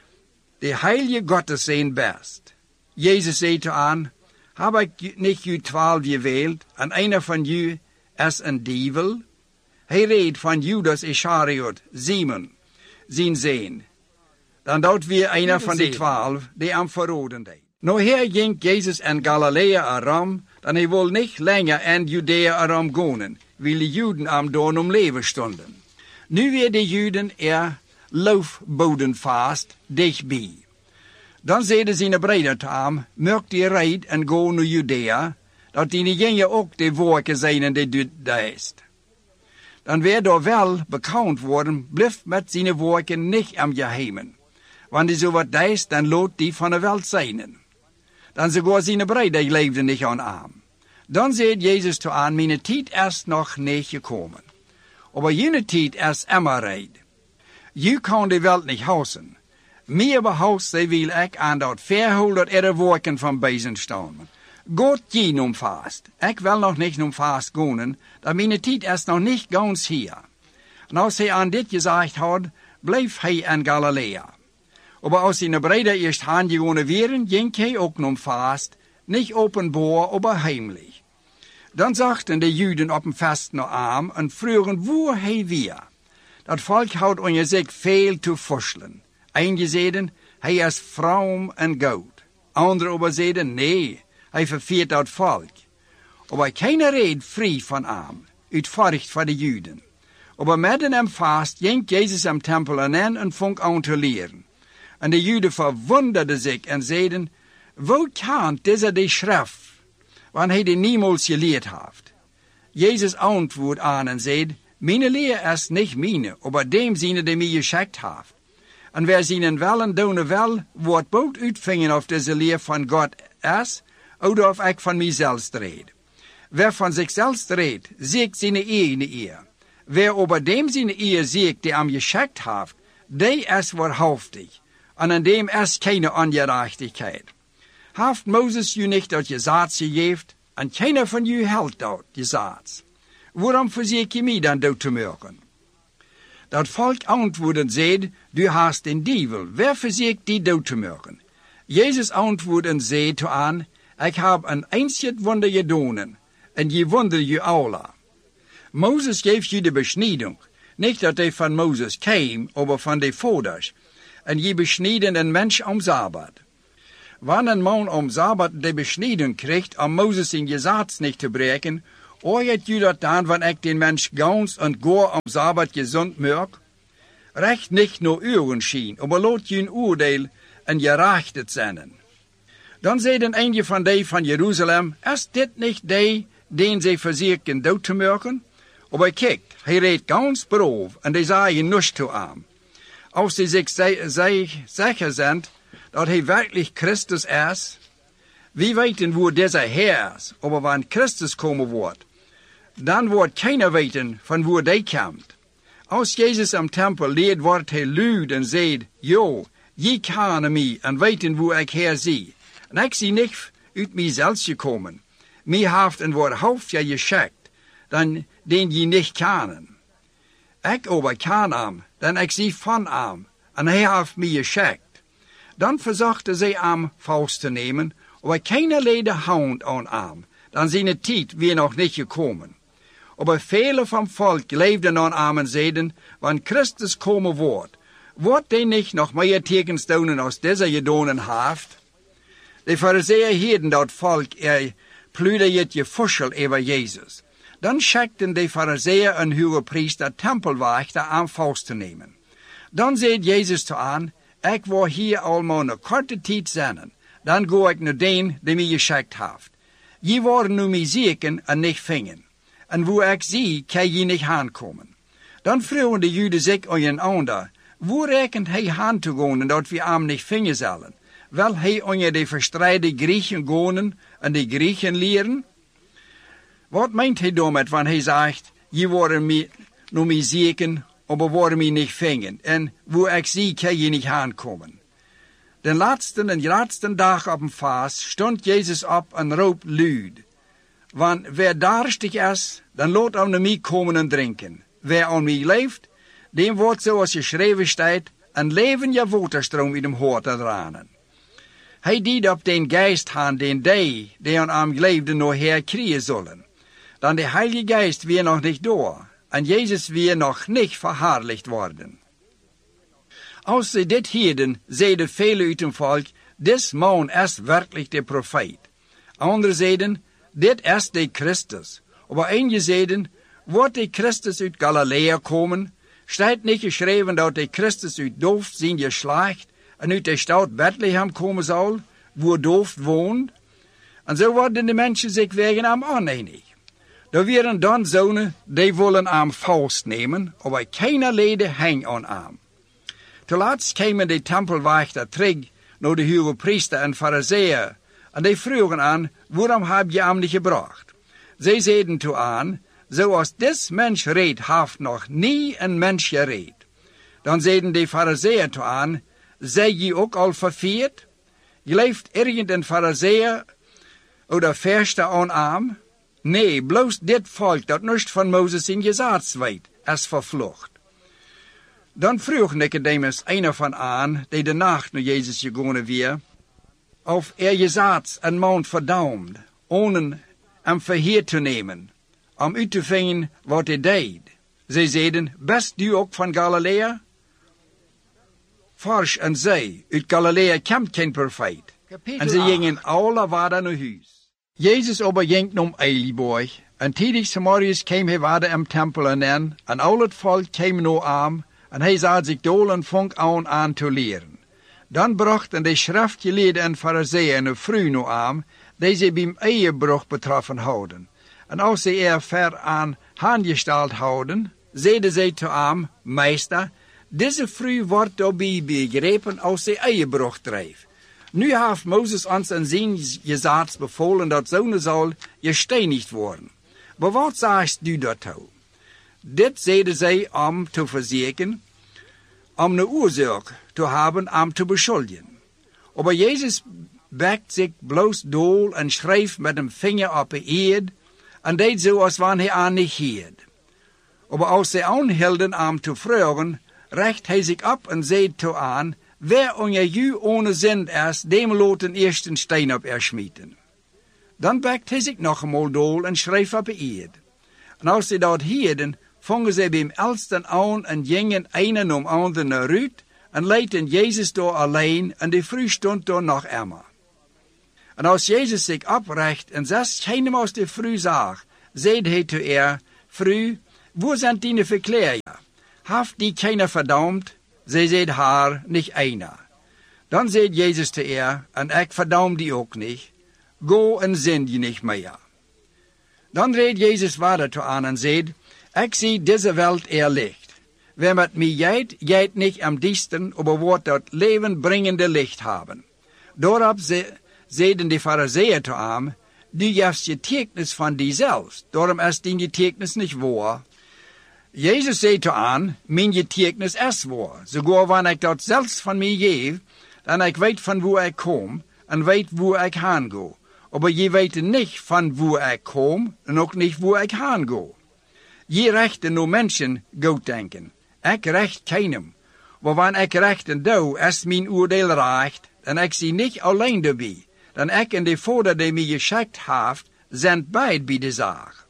de heilige Gottes zijn best. Jezus zei toe aan, heb ik niet u twaalf gewählt en einer van u is een dievel? Hij reed van Judas Iscariot, Simon, zijn zoon. Dan dat weer einer van de twaalf die hem verroden deed. Nou hier ging Jezus in Galilea erom, dan hij wil niet langer in Judea erom gaan, wil de Juden hem door om leven stonden. Nu weer de Juden er loofboden vast dichtbij. Dan zeiden zijn broeder te hem, maak die reid en go naar Judea, dat die jongen ook de werken zijn die du deest. Dan werd er wel bekend worden, blijf met zijn werken niet am geheimen. Wanneer zo wat deest, dan lood die van de welt zijn. Dan sogar zijn broeder leefden niet aan hem. Dan zei Jezus toe aan, mijn tijd is nog niet gekomen. Maar jullie tijd is immer reed. Je kan de welt niet huizen. Meer behoud zij wil ik aan dat verhoel dat er werken van bezig staan. God je noem vast. Ik wil nog niet noem vast gaan, dat mijn tijd is nog niet gans hier. En als hij aan dit gezegd had, bleef hij in Galilea. Maar als zijn broeder eerst aangegaan waren, ging hij ook noem vast, niet openbaar, maar heimlich. Dan zachten de Juden op een vest naar hem en vroegen waar hij weer. Dat volk houdt onder zich veel te vorstelen. Einige zeiden, hij is vroom en goed. Anderen aber zeiden, nee, hij verveert dat volk. Maar keiner reed vrij van hem, uit furcht voor de Juden. Maar midden hem vast ging Jezus hem tempel in en vong aan te leren. En de Juden verwonderden zich en zeiden, hoe kan deze de schrift, want hij die niemals geleerd heeft? Jezus antwoordt aan en zei, mijn leer is niet mijne, maar dem zijne die mij geschikt heeft. En wer zijn wel en doen wel, wordt boot uitvingen of deze leer van God is, of of ik van mijzelf red. Wer van zichzelf redt, ziet zijn eigen eer. Wer over dem zijn eer ziet die hem geschikt heeft, die is waarhaftig. En in dem is keine ongerechtigheid. Heeft Mozes u niet dat gezaad gegeven, en keiner van u houdt dat gezaad. Waarom verzeker je mij dan dood te maken? Dat volk antwoordde zei, du hast den dievel, wer verzekert die dood te maken? Jezus antwoordde en zei toe aan, ik heb een einzig wonder gedaan, en je wonder je alla. Mozes geeft je de besnijding, niet dat hij van Mozes kwam, maar van de vaders. en je besnijden een mens om Sabbat. Wanneer een man om Sabbat de besnijden krijgt om Mozes in Gesetz niet te breken, oorjet je dat dan, wanneer ik den mens gans en goor om Sabbat gezond maak? Recht niet nur uren schien, aber laat je een oordeel en je recht het zijn. Dan zeiden een van die van Jeruzalem, is dit niet die, den zij verzieken dood te maken? Aber kijk, hij reed gans braaf en die zei niets toe aan. Als die zich zeker zijn dat hij werkelijk Christus is, wie weten wo deze Heer is, aber wanneer Christus komen wordt, dan wordt keiner weten van waar die komt. Als Jezus am tempel leert, wordt hij luid en zegt, jo, je kennen mij en weten hoe ik hier zie. En ik zie niet uit mijzelf gekomen. Mij heeft een woord hoofd je geschickt, dan den je niet kennen. Ik aber ken hem, dan ik zie van hem, en hij heeft mij geschickt. Dan verzochten zij hem vast te nemen, aber keiner leide hand aan hem, dan zijn tijd weer nog niet gekomen. Aber vele van volk leefden aan hem en zeiden, wanneer Christus komen wordt, wordt hij niet nog meer tekens doen als deze gedonen heeft? De fariseeën hielden dat volk, er pluide het je fussel over Jezus. Dan schikten de fariseeën een hoge priester tempelwachter aan vast te nemen. Dan zei Jezus te aan, ik wil hier al maar een korte tijd zijn, dan ga ik naar den die mij geschikt heeft. Je worden nu mij zieken en niet vingen. En wo ik zie, kan je niet aankomen. Dan vroegen de Joden zich aan een ander, hoe rekent hij aan te gaan dat we hem niet vingen zullen? Wil hij onder de verstrijde Griechen gaan en de Griechen leren? Wat meent hij daarmee wanneer hij zegt, je worden mij, nu mij zieken, maar worden mij niet vingen. En wo ik zie, kan je niet aankomen. Den laatste en laatste dag op een vaas stond Jezus op en roep luid. Want wer darstig is, dan laat hem naar mij komen en drinken. Wer aan mij leeft, dem wordt zoals geschreven staat, een levende waterstroom in hem hoort te dranen. Hij diet op den geest aan den die, die aan hem leefden, nog herkrijgen zullen. Dan de Heilige Geest weer nog niet door, en Jezus weer nog niet verhaarlicht worden. Als ze dit hielden, zeiden velen uit het volk, dit man is werkelijk de profeet. Anderen zeiden, dit is de Christus. Maar eenigen zeiden, wordt de Christus uit Galilea komen? Staat niet geschreven dat de Christus uit Dooft zijn geslacht en uit de stad Bethlehem komen zal, waar Dooft woont? En zo worden de mensen zich wegen hem oneinig. Er waren dan zonen, die willen hem vastnemen, maar keiner leide hang aan hem. Te laatst kwamen de tempelwachter terug naar de hoge priester en fariseeën, en die vroegen aan, waarom heb je hem niet gebracht? Zij zeiden toe aan, zoals dit mens reed, heeft nog nie een mens gereed. Dan zeiden de fariseeën toe aan, zij je ook al verveerd? Je leeft ergens een fariseeën oder verste aan hem? Nee, bloos dit volk dat niet van Mozes in Gesetz weet, is vervlucht. Dan vroeg Nicodemus een van aan, die de nacht naar Jezus gegaan weer, of er Gesetz een man verdampt, ohne hem verheer te nemen, om uit te vinden wat hij deed. Zij zeiden, best u ook van Galilea? Forsch en zei, uit Galilea komt geen profeet. En ze gingen alle wader naar huis. Jezus aber ging om Eiliborg, en tidig morgens kwam hij wader im tempel en en al het volk kwam naar hem, en hij zat zich dol en vong aan aan te leren. Dan brachten de schriftgeleerden en fariseeën een vrouw naar hem, die ze bij eeuwbruch betroffen houden. En als ze er ver aan aangesteld houden, zeiden zij te hem, meester, deze vrouw wordt daarbij begrepen als ze eeuwbruch drijft. Nu heeft Mozes ons in zijn Gesetz bevolen dat zonen zal gesteinigd worden. Maar wat zegt u daartoe? Dit zeiden zij om te verzekeren, om een oorzaak te hebben om te beschuldigen. Maar Jezus bekt zich bloos dol en schreef met een vinger op de eerd en deed zo als wanneer hij aan niet hield. Maar als zij aanhielden om te vragen, recht hij zich op en zei te aan, wer onder u ohne zin is, dem laat een eerste steen op er schmieten. Dan bekt hij zich nog eenmaal dol en schreef op de eerd. En als zij dat hielden, vongen zij bij hem elsten aan en gingen een om ander naar uit en lieten Jezus daar alleen en de vrouw stond daar nog immer. En als Jezus zich oprecht en zes schijnem aus de vrouw zag, zeide hij te er, Vrouw, wo zijn die verkleerja? Haft die keiner verdammt? Zij zeide haar, niet einer. Dan zei Jezus te er, en ik verdam die ook niet. Go en zin je niet meer. Dan reed Jezus verder toe aan en zei, ik zie deze wereld er licht. Wer met mij jijt, jijt niet am dichtsten, aber wordt dat levenbrengende licht hebben. Daarop ze, zeiden de Farizeeën toe aan, du jeft je tekens van diezelfs, daarom is die tekens niet waar. Jezus zei toe aan, mijn je tekens is waar, sogar wanneer ik dat zelfs van mij geef, dan ik weet van waar ik kom, en weet waar ik heen ga. Aber je weet niet van waar ik kom, en ook niet waar ik heen ga. Je rechten no mensen goed denken. Ik recht keinem. Maar wanneer ik rechten doe, is mijn oordeel recht, en ik zie niet alleen daarbij. Dan ik en de Vader die mij geschikt heeft, zijn beide bij de zaak.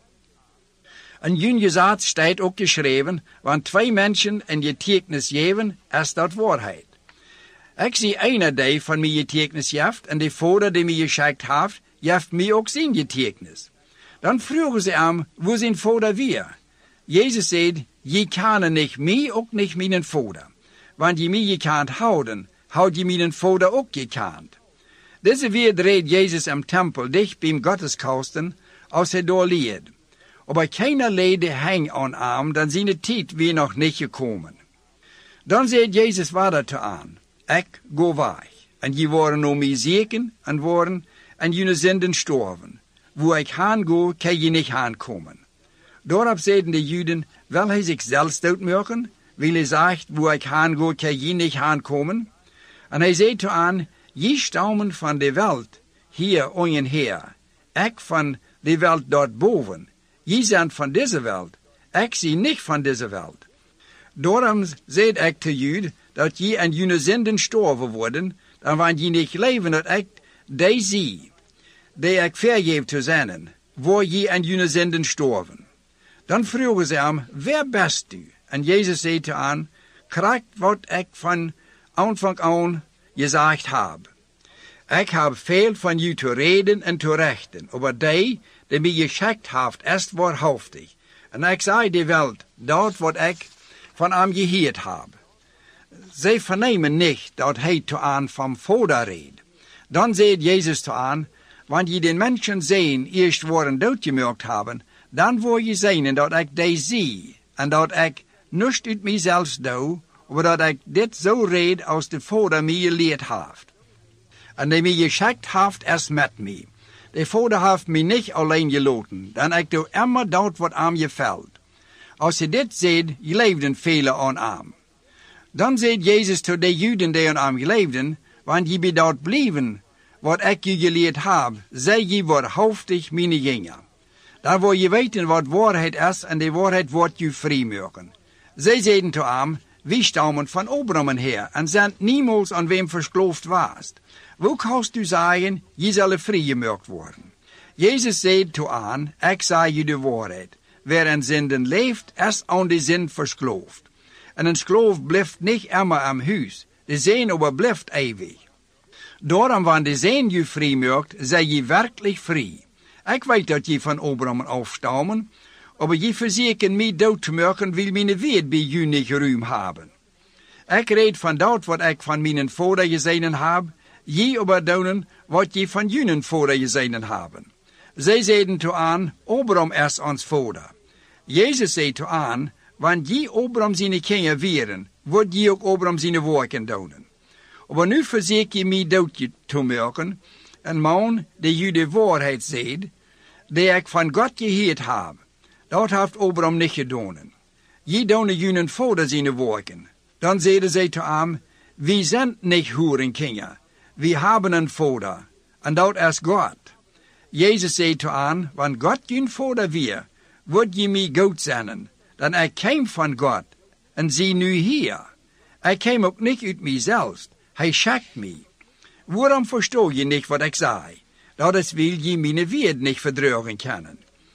En Jungezaad staat ook geschreven, want twee mensen en je tekens geven, is dat waarheid. Ik zie einer die van mij je tekens geeft, en de Vader die mij geschikt heeft, geeft mij ook zijn je tekens. Dan vroegen ze hem, wo zijn Vader weer? Jezus zei, je kan niet mij, ook niet mijn Vader. Want je mij gekend houden, houd je mijn Vader ook gekend. Deze weer reed Jezus im Tempel dicht beim Gotteskosten, als hij daar leed. Aber keiner lede hang aan hem, dan zijn de tijd weer nog niet gekomen. Dan zei Jezus verder te aan, ik go weg, en je worden om mij zieken en worden, en jullie zinden storven. Wo ik heen go, kan je niet heen komen. Daarop zeiden de Juden, wil hij zich zelfs doodmaken? Wil hij zegt, wo ik heen go, kan je niet heen komen? En hij zei te aan, je stammen van de wereld, hier ongeveer. Ik van de wereld dort boven. Je zijn van deze wereld. Ik zie niet van deze wereld. Daarom zei ik te jullie, dat je en jullie zinden storven worden, dan want je niet leven dat ik die zie, die ik vergeef te zijn, waar je en jullie zinden storven. Dan vroegen ze hem, wer best u? En Jezus zei te aan, krijg wat ik van aanvang aan gezegd heb. Ik heb veel van u te reden en te rechten, aber die, die mij geschikt heeft, is waarhaftig. En ik zei de wereld, dat wat ik van hem gehoord heb. Zij vernemen niet dat hij te aan van Vader reed. Dan zei Jezus te aan, want je den mensen zien eerst worden doodgemaakt hebben, dan word je zien dat ik die zie, en dat ik niets uit mijzelf doe, maar dat ik dit zo reed als de Vader mij geleerd heeft. En die mij geschikt heeft, is met mij. De Vader heeft mij niet alleen gelaten, dan ik doe immer dat wat aan je valt. Als je dit ziet, geleefden velen aan hem. Dan zei Jezus tot de Juden die aan hem geleefden, want je bent dat blijven, wat ik je geleerd heb, zij je waarhaftig mijn jongeren. Dan wil je weten wat waarheid is, en de waarheid wordt je vrijmaken. Zij zeiden te hem, wie stammen van Abraham her, en zijn niemals aan wem verskloofd was. Hoe kannst u zeggen, je zal vrijgemaakt worden? Jezus zei te aan, ik zei je de waarheid. Wer in zinden leeft, is aan de zin verskloofd. En een skloof blijft niet immer am huis, de zin aber blijft eeuwig. Daarom, wanneer de zin je vrijmaakt, zij je werkelijk vrij. Ik weet dat je van Abraham afstammen, aber je verzekert mij dood te maken, wil mijn weet bij je niet ruim hebben. Ik reed van dat wat ik van mijn vader gezien heb, je aber doen wat je van jullie vader gezien hebben. Zij zeiden toe aan, Abraham is ons vader. Jezus zei toe aan, want je Abraham zijn kinderen weren, wordt je ook Abraham zijn werken doen. Maar nu verzeker je mij dood te maken, een man die je de waarheid zegt, die ik van God gehoord heb. Dat heeft Abraham niet gedaan. Je doen jullie vader zijn werken. Dan zeiden zij te hem, we zijn niet hoerenkinderen. We hebben een vader, en dat is God. Jezus zei te aan, want God jullie vader weer, wordt je mij goed zijn, dan ik kwam van God, en zie nu hier. Ik kwam ook niet uit mijzelf, hij schikt mij. Waarom verstoor je niet wat ik zei? Dat is wil je mijn woord niet verdrukken kunnen.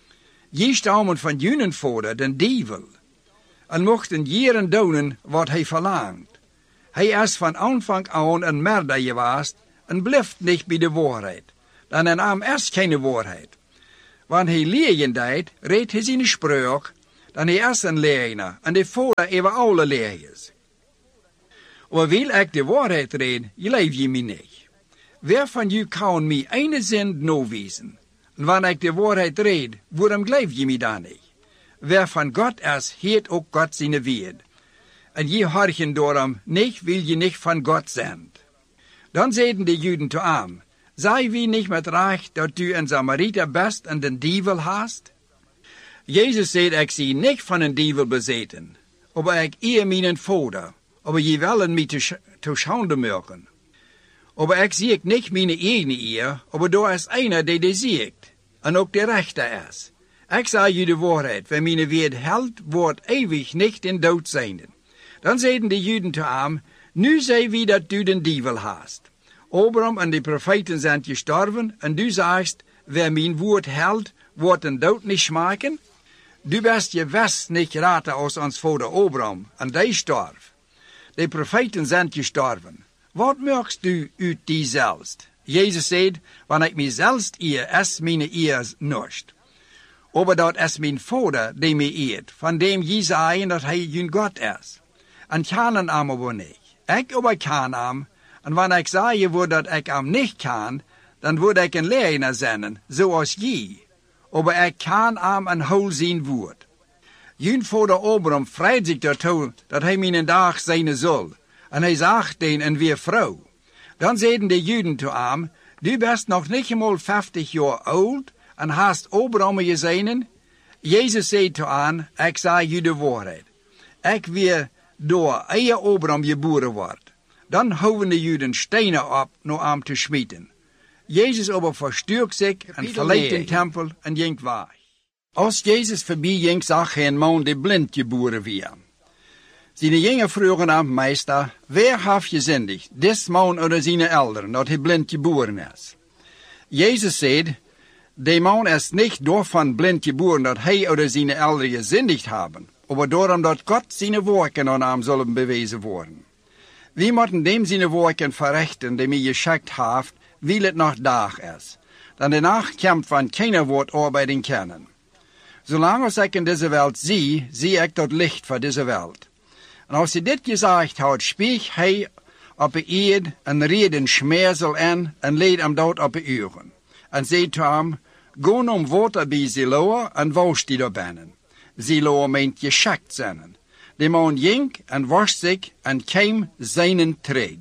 Je stammen van jullie vader, den duivel, en mochten jeren doen wat hij verlangt. Hij is van aanvang aan een merder geweest en blijft niet bij de waarheid. Dan een arm is geen waarheid. Want hij leerjen deed, reed hij zijn spreuk, dan hij is een leraar en de vader over alle leerjes. Maar wil ik de waarheid reden, geloof je mij niet. Wer van jullie kan mij ene zin noewijzen? En wanneer ik de waarheid red, waarom geloof je mij dan niet? Wer van God is, heet ook God zijn woord. En je horchen daarom niet, wil je niet van God zijn. Dan zeiden de Juden te hem, zei wie niet met recht dat u een Samariter best en den dievel haast? Jezus zei, ik zie niet van een dievel bezeten, maar ik eer mijn vader, maar je willen mij te, te schande maken. Maar ik zie ik niet mijn eigen eer, maar daar is einer die die ziet, en ook de rechter is. Ik zei je de waarheid, wenn mijn woord held, wordt eeuwig niet in dood zijn. Dan zeiden de Juden te hem, nu zei wie dat u den dievel haast. Abraham en de profeten zijn gestorven, en du zegt, wer mijn woord held, wordt een dood niet smaken? Du best je west niet raten als ons vader Abraham, en die storf. De profeten zijn gestorven. Wat merkst du uit die zelfs? Jezus zei, wanneer ik mij zelfs eer, is mijn eer niets. Maar dat is mijn vader die mij eert, van dem je zeggen dat hij hun God is. En kennen hem aber niet. Ik aber kan hem, en wanneer ik zeggen word dat ik hem niet kan, dan word ik een leraar zijn, zoals je. Maar ik kan hem en hou zijn woord. Jun vader Abraham vreit zich daartoe dat hij mijn dag zijn zal. En hij zag den en weer vrouw. Dan zeiden de Juden te hem, du bent nog niet eenmaal vijftig jaar oud en hast Abraham gezien. Jezus zei te hem, ik zei je de waarheid. Ik weer door eigen Abraham geboren word. Dan houden de Juden stenen op naar hem te smieten. Jezus aber verstuurt zich en verliet de tempel en ging weg. Als Jezus voorbij ging, zag hij een man die blind geboren weer. Zijn jongen vroegen aan meester, wer heeft gezendigd, des man oder zijn eltern, dat hij blind geboren is? Jezus zei, de man is niet daarvan blind geboren dat hij oder zijn eltern gezendigd hebben, maar daarom dat God zijn werken aan hem zullen bewezen worden. We moeten dem zijn werken verrichten die mij geschikt heeft, wil het nog dag is. Dan de nacht komt van keiner woord arbeiden kennen. Zolang als ik in deze wereld zie, zie ik dat licht van deze wereld. En als hij dit gezegd had, spreekt hij op de eerd en reed een schmeersel aan en leed hem dood op de uren. En zei te hem, ga om water bij Siloa en was die daar binnen. Siloa meent geschikt zijn. De man ging en was zich en kwam zijn terug.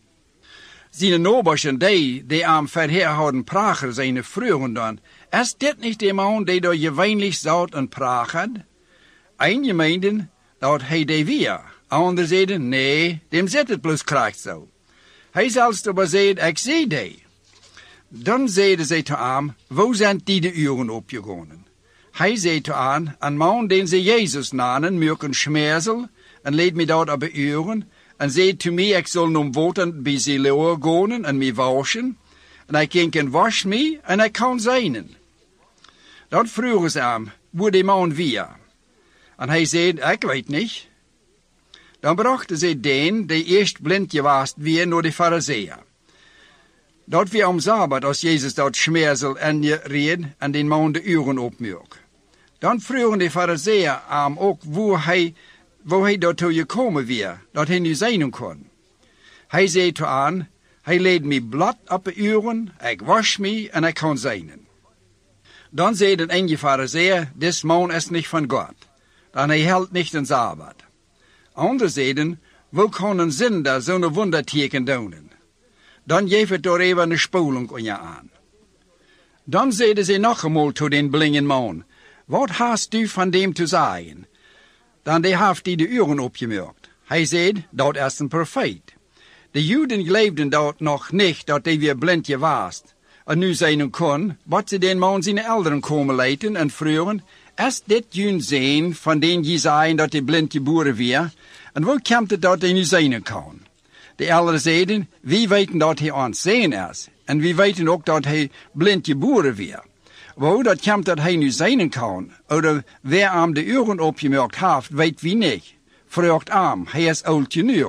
Zijn nabers en die, die hem verheer hadden prager zijn vroegen dan, is dit niet de man die door gewöhnlich zout en praag had? Een meenden dat hij die weer. Anderen zeiden, nee, dem zit het plus kracht zo. Hij zelfs aber zeid, ik zie die. Dan zeiden zij te hem, wo zijn die de uren opgegaan? Hij zei te hem, een man den ze Jezus namen, merken schmeersel, en leed me dat op de uren, en zei te mij, ik zal om water bij Siloa gaan en me waschen, en hij ging en was me, en hij kan zijnen. Dat vroegen ze hem, wo die man weer? En hij zei, ik weet niet. Dan brachten ze den, die eerst blind geweest weer, naar de Farizeeën. Dat weer om Sabbat, als Jezus dat schmeersel en je reed en den man de uren opmerk. Dan vroegen de Farizeeën hem ook, wo hij, wo hij daartoe gekomen weer, dat hij nu zijn kon. Hij zei te aan, hij leed me blad op de uren, ik was me en ik kan zijnen. Dan zeiden enige Farizeeën, des man is niet van God, dan hij houdt niet een Sabbat. Anderen zeiden, wo kan een zinder zo'n wonderteken doen? Dan geef het door even een spoeling aan je aan. Dan zeiden ze nog eenmaal tot den blinde man, wat hast u van dem te zeggen? Dan die heeft die de uren opgemerkt. Hij zei, dat is een profeet. De Joden geloofden dat nog niet, dat hij weer blind geweest. En nu zijn kon, wat ze den man zijn ouderen komen leiden en vroegen, is dit jun zijn van den je zijn dat hij blind geboren weer? En hoe komt het dat hij nu zijn kan? De ouderen zeiden, wie weten dat hij aan het zien is. En wie weten ook dat hij blind geboren weer. Maar hoe dat komt dat hij nu zijn kan, of wer hem de uren opgemerkt heeft, weet wie niet. Vraagt hem, hij is oud genoeg.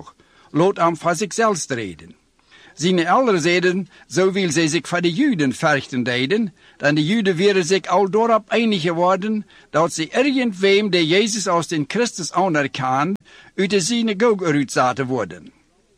laat hem van zichzelf reden. Zijn elders zeiden, zoveel zij zich voor de Juden verchten deden, dan de Juden werden zich al daarop einig geworden, dat ze irgendwem de Jezus als den Christus anerkend, uit de synagoge eruit zaten worden.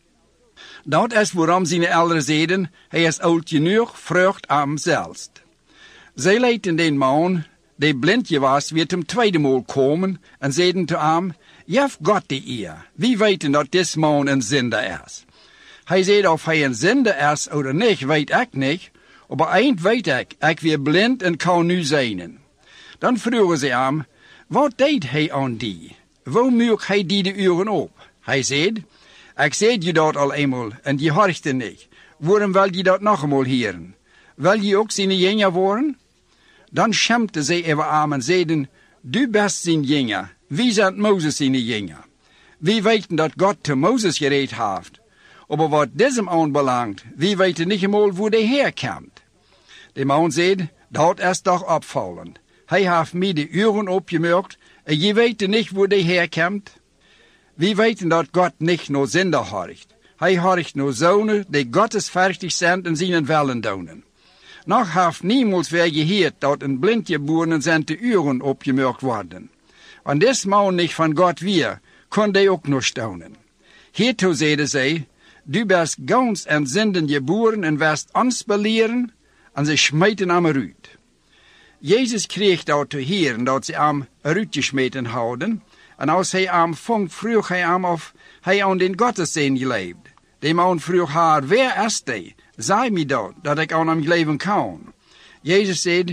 Dat is waarom zijn elders zeiden, hij is oud genoeg, vrucht am zelfs. Zij lieten den man, die blindje was, weer ten tweede maal komen, en zeiden te hem, jef God de eer, wie weten dat dit man een zinder is. Hij zei of hij een zinder is of niet, weet ik niet, maar eind weet ik, ik weer blind en kan nu zijn. Dan vroegen ze hem, wat deed hij aan die? Waarom muur hij die de uren op? Hij zei, ik zei je dat al eenmaal en je hoorde niet. Waarom wil je dat nog eenmaal horen? Wil je ook zijn jenger worden? Dan schampte zij over hem en zeiden, du bent zijn jenger, wie zijn Mozes zijn jenger? Wie weten dat God te Mozes gereed heeft? Maar wat diesem aanbelangt, wie weten niet eenmaal waar hij herkomt. De man zei, dat is toch opvallend. Hij heeft mij de uren opgemerkt en je weet niet waar hij herkomt. Wie weten dat God niet naar zinder horcht. Hij horcht naar zonen die godsvruchtig zijn en zijn willen doen. Nog heeft niemand weer gehoord dat een blindgeboren zijn te uren opgemerkt worden. Want des man niet van God weer, kon hij ook nog staunen. Hiertoe zeiden zij, du bist gans en zinden geboren en wirst ons beleren, en ze smeten hem eruit. Jezus kreeg dat te horen dat ze hem eruit gesmeten houden, en als hij hem vond, vroeg hij hem of hij aan den Gotteszin geleefd. De man vroeg haar, waar is hij? Zei mij dat, dat ik aan hem leven kan. Jezus zei,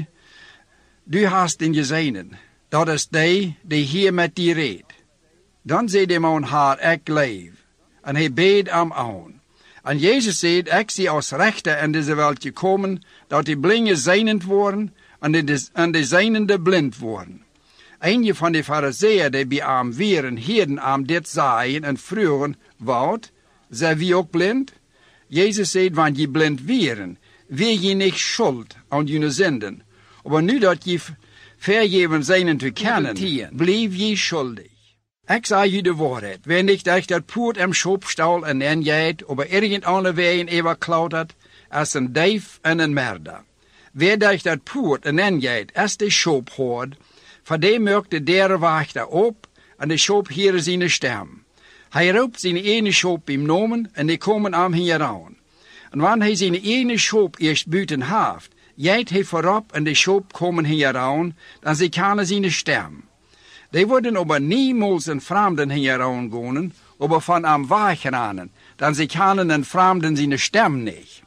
du hast den gezien, dat is die die hier met die reed. Dan zei de man haar, ik leef. En hij beed hem aan. En Jezus zei, ik zie als rechter in deze wereld gekomen, dat die blinden zijnend worden, en de, en de zijnende blind worden. Een van de fariseeën die bij hem waren, hielden hem dit zeggen en vroegen, wat, zijn wie ook blind? Jezus zei, want je blind waren, weer je niet schuld aan je zinden. Maar nu dat je vergeven zijn te kennen, blijf je schuldig. Ik zei je de waarheid, wenn ik dat dat poort im Schopstal en en jijt, aber irgendeine wegen even klautert, als een dief en een merder. Wer dat dat poort en en jijt, als de schop hoort, van die merkt de derde wachter op, en de schop hier zijn stem. Hij roept zijn ene schop im nomen, en die komen aan hier aan. En wanneer hij zijn ene schop eerst buiten heeft, jijt hij voorop en de schop komen hier aan, dan ze kennen zijn stem. Die worden aber niemals een vreemden hier aangaan, aber van hem wegrennen, dan ze kennen een vreemden zijn stem niet.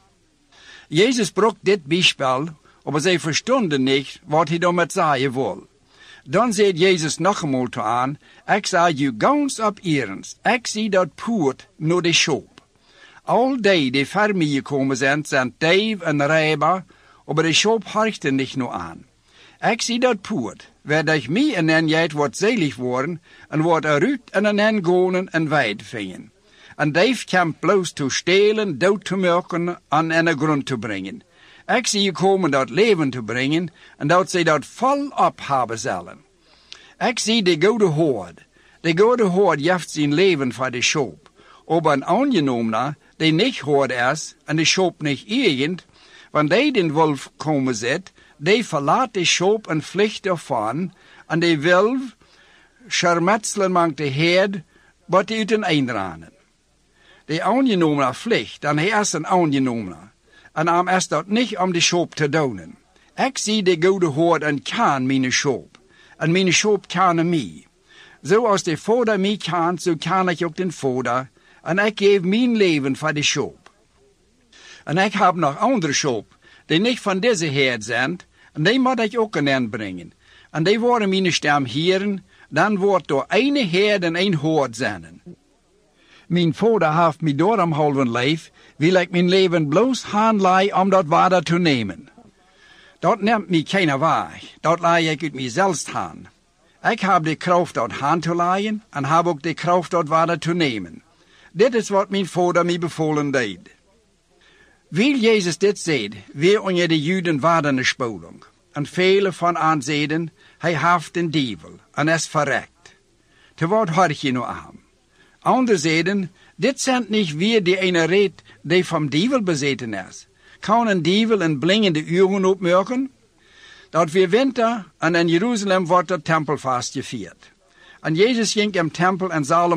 Jezus bracht dit bijspel, aber zij verstonden niet wat hij damit zeggen wil. Dan zei Jezus nog eenmaal te aan, ik zeg je gans op ernst, ik zie dat poort naar de schop. Al die die voor mij gekomen zijn, zijn dief en rijber, aber de schop horchten niet nog aan. Ik zie dat poort, waar durch mij en en jijt wordt zelig worden, en wordt eruit en en en gonen en wijd vingen. En dief komt bloos te stelen, dood te merken en in de grond te brengen. Ik zie je komen dat leven te brengen, en dat zij dat volop hebben zullen. Ik zie de goede hoord. De goede hoord jeft zijn leven voor de schop. Aber een aangenomener, die niet hoord is, en de schop niet eigend, wanneer die den wolf komen zit, die verlaat de schop en vliegt ervan, en de wolf schermetselen mangt de herd, wat die uit een eindranen. De aangenomener vliegt, dan hij is een aangenomener. En am is dat niet om de schop te donen. Ik zie de goede hoord en kan mijn schop. En mijn schop kan mij. Zoals de vader mij kan, zo kan ik ook den vader. En ik geef mijn leven voor de schop. En ik heb nog andere schop, die niet van deze herd zijn, en die moet ik ook aan brengen. En die worden mijn stem horen, dan wordt door een herd en een hoord zijn. Mijn vader heeft mij door om halven leef, wil ik mijn leven bloos handlei om dat waarde te nemen. Dat neemt mij keiner weg, dat leid ik uit mijzelf aan. Ik heb de kracht dat hand te leiden, en heb ook de kracht dat waarde te nemen. Dit is wat mijn vader mij bevolen deed. Wil Jezus dit zegt, weer onder de Juden waren een spoling. En vele van hen zeiden, hij heeft een dievel, en is verrekt. Te wat hoor je nu aan? Anderen zeiden, Dit sind nicht wir, die eine redt, die vom Dievel bezeten is. Kan een dievel een blingende uren opmerken? Dat weer winter en in Jeruzalem wordt de tempelfast gevierd. En Jezus ging im tempel en Salom